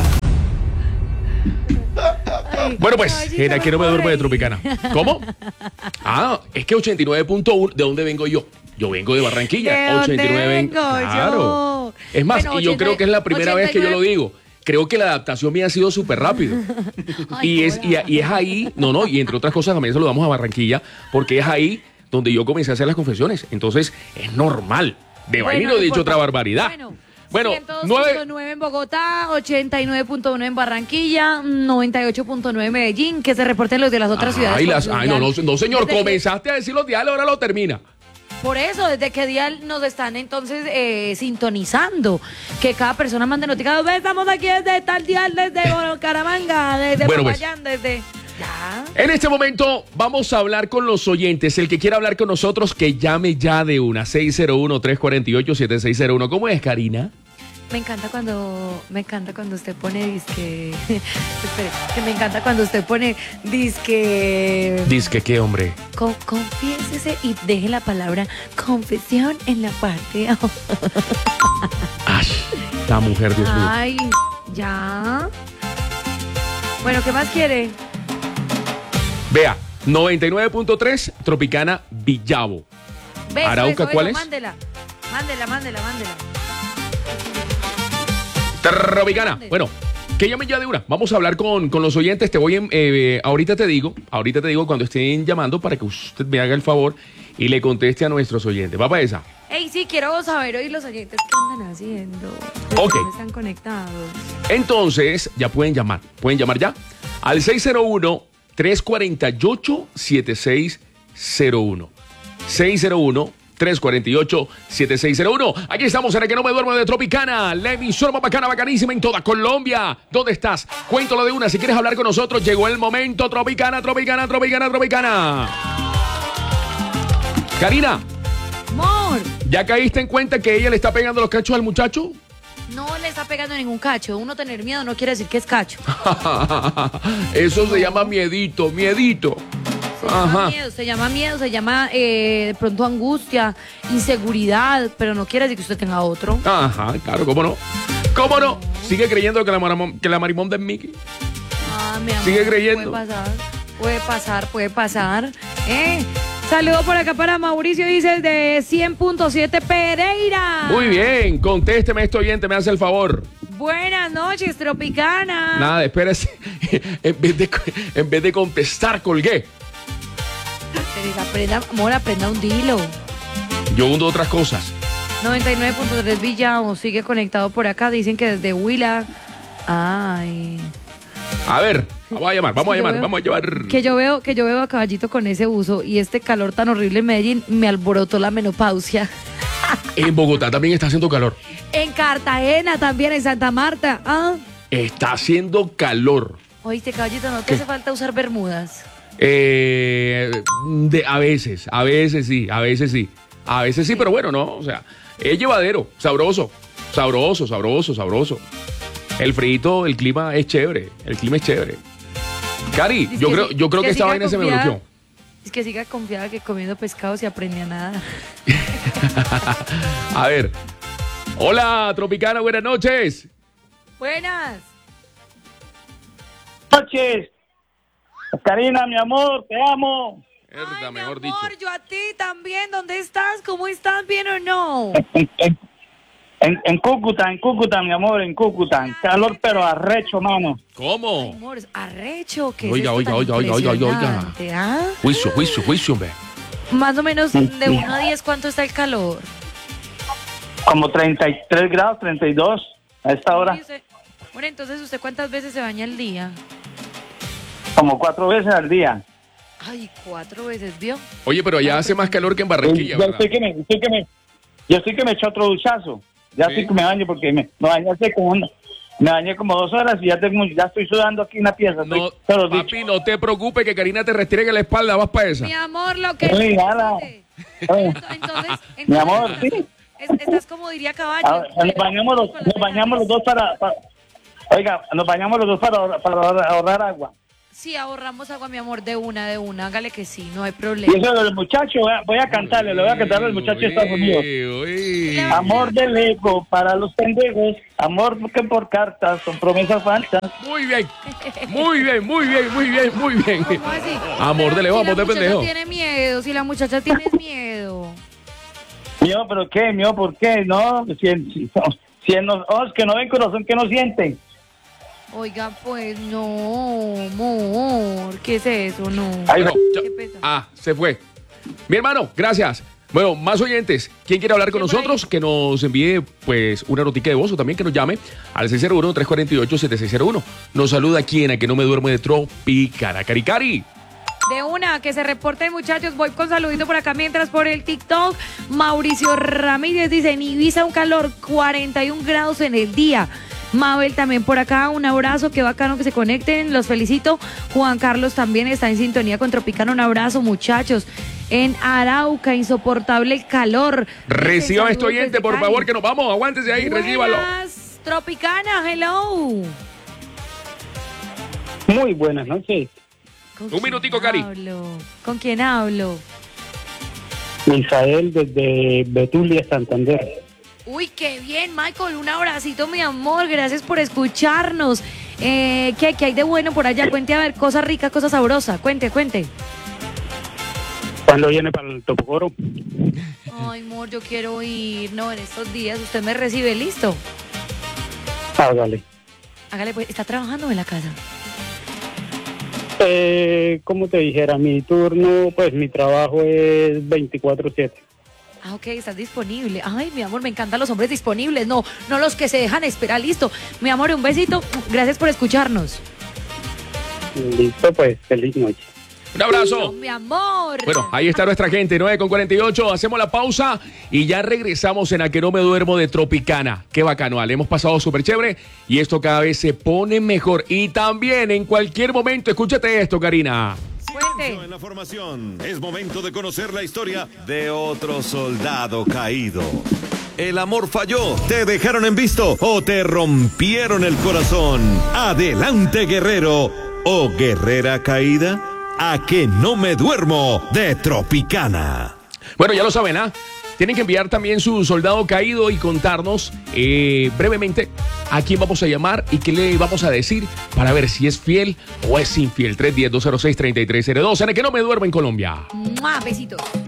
[SPEAKER 1] Bueno, pues, en A que no me duermo de Tropicana. ¿Cómo? Ah, es que ochenta y nueve punto uno, ¿de dónde vengo yo? Yo vengo de Barranquilla.
[SPEAKER 6] ¿De dónde
[SPEAKER 1] ochenta y nueve
[SPEAKER 6] vengo
[SPEAKER 1] Claro.
[SPEAKER 6] yo?
[SPEAKER 1] Es más,
[SPEAKER 6] Bueno,
[SPEAKER 1] y yo
[SPEAKER 6] ochenta
[SPEAKER 1] creo que es la primera vez que yo lo
[SPEAKER 6] ochenta y
[SPEAKER 1] digo. Creo que la adaptación mía ha sido súper rápido. y, es, y, y es ahí, no, no, y entre otras cosas también saludamos a Barranquilla, porque es ahí donde yo comencé a hacer las confesiones. Entonces, es normal. De
[SPEAKER 6] Bueno,
[SPEAKER 1] vaina
[SPEAKER 6] no
[SPEAKER 1] no he dicho
[SPEAKER 6] importa.
[SPEAKER 1] otra barbaridad.
[SPEAKER 6] Bueno,
[SPEAKER 1] Bueno,
[SPEAKER 6] ciento dos
[SPEAKER 1] nueve.
[SPEAKER 6] punto nueve en Bogotá, ochenta y nueve punto uno en Barranquilla, noventa y ocho punto nueve en Medellín, que se reporten los de las otras ciudades.
[SPEAKER 1] Ay, las,
[SPEAKER 6] por
[SPEAKER 1] ay, no, no, no, señor,
[SPEAKER 6] Desde que-
[SPEAKER 1] comenzaste a decir los diales, ahora lo termina.
[SPEAKER 6] Por eso, desde qué día nos están entonces eh, sintonizando, que cada persona mande notificados, "Ve, estamos aquí desde tal día, desde Caramanga, desde
[SPEAKER 1] Bueno, pues.
[SPEAKER 6] Popayán, desde... Ya.
[SPEAKER 1] En este momento vamos a hablar con los oyentes. El que quiera hablar con nosotros, que llame ya de una. seis cero uno, tres cuatro ocho, siete seis cero uno. ¿Cómo es, Karina?
[SPEAKER 6] Me encanta cuando, me encanta cuando usted pone disque, espere, que me encanta cuando usted pone disque,
[SPEAKER 1] Disque qué, hombre.
[SPEAKER 6] con, confiésese y deje la palabra confesión en la parte de abajo.
[SPEAKER 1] Ay, la mujer, Dios mío.
[SPEAKER 6] Ay, ya. Bueno, ¿qué más quiere?
[SPEAKER 1] Vea, noventa y nueve punto tres, Tropicana Villavo.
[SPEAKER 6] Beso,
[SPEAKER 1] Arauca,
[SPEAKER 6] beso,
[SPEAKER 1] ¿cuál
[SPEAKER 6] beso,
[SPEAKER 1] es?
[SPEAKER 6] Mándela, mándela, mándela, mándela.
[SPEAKER 1] Tropicana. Bueno, que llamen ya de una. Vamos a hablar con, con los oyentes. Te voy en, eh, ahorita te digo, ahorita te digo cuando estén llamando para que usted me haga el favor y le conteste a nuestros oyentes. ¿Va para esa?
[SPEAKER 6] Ey, sí, quiero saber hoy los oyentes qué andan haciendo.
[SPEAKER 1] Ok.
[SPEAKER 6] ¿Cómo están conectados?
[SPEAKER 1] Entonces, ya pueden llamar. Pueden llamar ya al seis cero uno, tres cuatro ocho, siete seis cero uno. seis cero uno, tres cuatro ocho, siete seis cero uno. Aquí estamos en el que no me duermo de Tropicana, la emisora más bacana, bacanísima en toda Colombia. ¿Dónde estás? Cuéntalo de una. Si quieres hablar con nosotros, llegó el momento. Tropicana, Tropicana, Tropicana, Tropicana. Karina.
[SPEAKER 6] Amor.
[SPEAKER 1] ¿Ya caíste en cuenta que ella le está pegando los cachos al muchacho?
[SPEAKER 6] No le está pegando ningún cacho. Uno tener miedo no quiere decir que es cacho.
[SPEAKER 1] Eso se llama miedito, miedito.
[SPEAKER 6] Se llama miedo, se llama miedo, se llama eh, de pronto angustia, inseguridad, pero no quiere decir que usted tenga otro.
[SPEAKER 1] Ajá, claro, ¿cómo no? ¿Cómo no? ¿Sigue creyendo que la, maramón, que la marimonda es Mickey?
[SPEAKER 6] Ah, mi amor,
[SPEAKER 1] ¿Sigue creyendo?
[SPEAKER 6] Puede pasar, puede pasar, puede pasar. ¿Eh? Saludo por acá para Mauricio, dice de cien punto siete Pereira.
[SPEAKER 1] Muy bien, contésteme este oyente, me hace el favor.
[SPEAKER 6] Buenas noches, Tropicana.
[SPEAKER 1] Nada, espérese. En vez de, en vez de contestar, colgué.
[SPEAKER 6] Pero aprenda, amor, aprenda un dilo.
[SPEAKER 1] Yo hundo otras cosas.
[SPEAKER 6] noventa y nueve punto tres Villavo sigue conectado por acá. Dicen que desde Huila. Ay.
[SPEAKER 1] A ver, vamos a llamar, vamos a
[SPEAKER 6] Yo
[SPEAKER 1] llamar,
[SPEAKER 6] veo
[SPEAKER 1] vamos a llamar.
[SPEAKER 6] Que yo veo, que yo veo a Caballito con ese uso y este calor tan horrible en Medellín me alborotó la menopausia.
[SPEAKER 1] En Bogotá también está haciendo calor.
[SPEAKER 6] En Cartagena también, en Santa Marta. ¿Ah?
[SPEAKER 1] Está haciendo calor.
[SPEAKER 6] Oíste, Caballito, ¿no te
[SPEAKER 1] ¿Qué?
[SPEAKER 6] hace falta usar bermudas?
[SPEAKER 1] Eh, de, a veces, a veces sí, a veces sí. A veces sí, pero bueno, no, o sea, es llevadero, sabroso, sabroso, sabroso, sabroso. El frito, el clima es chévere, el clima es chévere. Cari,
[SPEAKER 6] Dice
[SPEAKER 1] yo
[SPEAKER 6] que
[SPEAKER 1] creo,
[SPEAKER 6] sí,
[SPEAKER 1] yo creo que,
[SPEAKER 6] que
[SPEAKER 1] esta
[SPEAKER 6] siga
[SPEAKER 1] vaina se me
[SPEAKER 6] confiada.
[SPEAKER 1] bloqueó.
[SPEAKER 6] Es que siga confiada que comiendo pescado se aprende a nada.
[SPEAKER 1] A ver. Hola, Tropicana, buenas noches.
[SPEAKER 6] Buenas.
[SPEAKER 5] Noches. Karina, mi amor, te amo.
[SPEAKER 1] Verdad, mejor dicho.
[SPEAKER 6] Amor, yo a ti también. ¿Dónde estás? ¿Cómo estás? ¿Bien o no?
[SPEAKER 5] En, en, en, en Cúcuta, en Cúcuta, mi amor, en Cúcuta. Calor, pero arrecho, mano.
[SPEAKER 1] ¿Cómo?
[SPEAKER 6] Amor, arrecho. ¿Qué
[SPEAKER 1] Oiga,
[SPEAKER 6] es esto
[SPEAKER 1] oiga,
[SPEAKER 6] tan
[SPEAKER 1] oiga, oiga, oiga, oiga.
[SPEAKER 6] impresionante, ¿ah?
[SPEAKER 1] Juicio, juicio, juicio, hombre.
[SPEAKER 6] Más o menos de uno a diez, ¿cuánto está el calor?
[SPEAKER 5] Como treinta y tres grados, treinta y dos a esta hora.
[SPEAKER 6] Y usted- Bueno, entonces, ¿usted cuántas veces se baña al día?
[SPEAKER 5] Como cuatro veces al día.
[SPEAKER 6] Ay, cuatro veces, ¿vio?
[SPEAKER 1] Oye, pero allá hace más calor que en Barranquilla,
[SPEAKER 5] yo
[SPEAKER 1] ¿verdad?
[SPEAKER 5] estoy que me, estoy que me, yo estoy que me eché otro duchazo. Ya estoy que me baño porque me, me bañé hace como una- me bañé como dos horas y ya tengo, ya estoy sudando aquí una pieza. Estoy,
[SPEAKER 1] No,
[SPEAKER 5] te lo he dicho.
[SPEAKER 1] papi, no te preocupes que Karina te restregue la espalda, vas para esa.
[SPEAKER 6] Mi amor, lo que...
[SPEAKER 5] Oye, ala. Oye,
[SPEAKER 6] Entonces,
[SPEAKER 5] mi amor, sí.
[SPEAKER 6] es- estás como diría Caballo.
[SPEAKER 5] Ah, nos bañamos los, nos bañamos los dos para, para- oiga, nos bañamos los dos para, ahorrar- para ahorrar, ahorrar agua.
[SPEAKER 6] Sí, ahorramos agua, mi amor, de una, de una. Hágale que sí, no hay
[SPEAKER 5] Y
[SPEAKER 6] problema.
[SPEAKER 5] eso del muchacho, voy a, voy a cantarle, le voy a cantarle al muchacho de Estados Unidos. Amor del ego para los pendejos, amor que por cartas son promesas falsas.
[SPEAKER 1] Muy bien, muy bien, muy bien, muy bien, muy bien.
[SPEAKER 6] ¿Cómo así?
[SPEAKER 1] Amor de leo,
[SPEAKER 6] Si
[SPEAKER 1] amor
[SPEAKER 6] la
[SPEAKER 1] de pendejo.
[SPEAKER 6] muchacha tiene miedo, si la muchacha tiene miedo.
[SPEAKER 5] Mío, pero qué, mío, ¿por qué? No, si, si, si en los ojos que no ven, corazón que no sienten.
[SPEAKER 6] Oiga, pues no, amor. ¿Qué es eso? No.
[SPEAKER 1] Bueno, ya- ah, se fue. Mi hermano, gracias. Bueno, más oyentes. ¿Quién quiere hablar con nosotros? Que nos envíe, pues, una notica de voz o también que nos llame al seis cero uno, tres cuatro ocho, siete seis cero uno. Nos saluda aquí en A Que No Me Duermo de Tropicana. Cari, Cari.
[SPEAKER 6] De una, que se reporten, muchachos. Voy con saludito por acá mientras por el TikTok. Mauricio Ramírez dice, en Ibiza un calor cuarenta y un grados en el día. Mabel también por acá, un abrazo, qué bacano que se conecten, los felicito. Juan Carlos también está en sintonía con Tropicana, un abrazo, muchachos. En Arauca, insoportable el calor.
[SPEAKER 1] Reciba este oyente, por favor, que nos vamos, aguántese ahí,
[SPEAKER 6] Buenas,
[SPEAKER 1] recíbalo.
[SPEAKER 6] Tropicana, hello.
[SPEAKER 10] Muy buenas noches.
[SPEAKER 1] Un minutico, Cari.
[SPEAKER 6] Hablo? ¿Con quién hablo?
[SPEAKER 10] Misael desde Betulia, Santander.
[SPEAKER 6] Uy, qué bien, Michael, un abracito, mi amor, gracias por escucharnos. Eh, ¿qué, ¿Qué hay de bueno por allá? Cuente, a ver, cosa rica, cosa sabrosa, cuente, cuente.
[SPEAKER 10] ¿Cuándo viene para el Topocoro?
[SPEAKER 6] Ay, amor, yo quiero ir, no, en estos días, usted me recibe, ¿listo?
[SPEAKER 10] Hágale.
[SPEAKER 6] Hágale, pues, ¿está trabajando en la casa?
[SPEAKER 10] Eh, como te dijera, mi turno, pues mi trabajo es veinticuatro siete.
[SPEAKER 6] Ah, ok, estás disponible. Ay, mi amor, me encantan los hombres disponibles, no, no los que se dejan esperar, listo. Mi amor, un besito, gracias por escucharnos.
[SPEAKER 10] Listo, pues, feliz noche.
[SPEAKER 1] Un abrazo.
[SPEAKER 6] Mi amor.
[SPEAKER 1] Bueno, ahí está nuestra gente, nueve con cuarenta y ocho, hacemos la pausa y ya regresamos en A Que No Me Duermo de Tropicana. Qué bacano, Ale, hemos pasado súper chévere y esto cada vez se pone mejor. Y también en cualquier momento, escúchate esto, Karina.
[SPEAKER 2] En la formación, es momento de conocer la historia de otro soldado caído. El amor falló, te dejaron en visto o te rompieron el corazón. Adelante, guerrero o guerrera caída. A Que No Me Duermo de Tropicana.
[SPEAKER 1] Bueno, ya lo saben, ¿ah? Tienen que enviar también su soldado caído y contarnos eh, brevemente a quién vamos a llamar y qué le vamos a decir para ver si es fiel o es infiel. tres uno cero, dos cero seis, tres tres cero dos. En el Que No Me Duermo en Colombia.
[SPEAKER 6] ¡Mua! Besitos.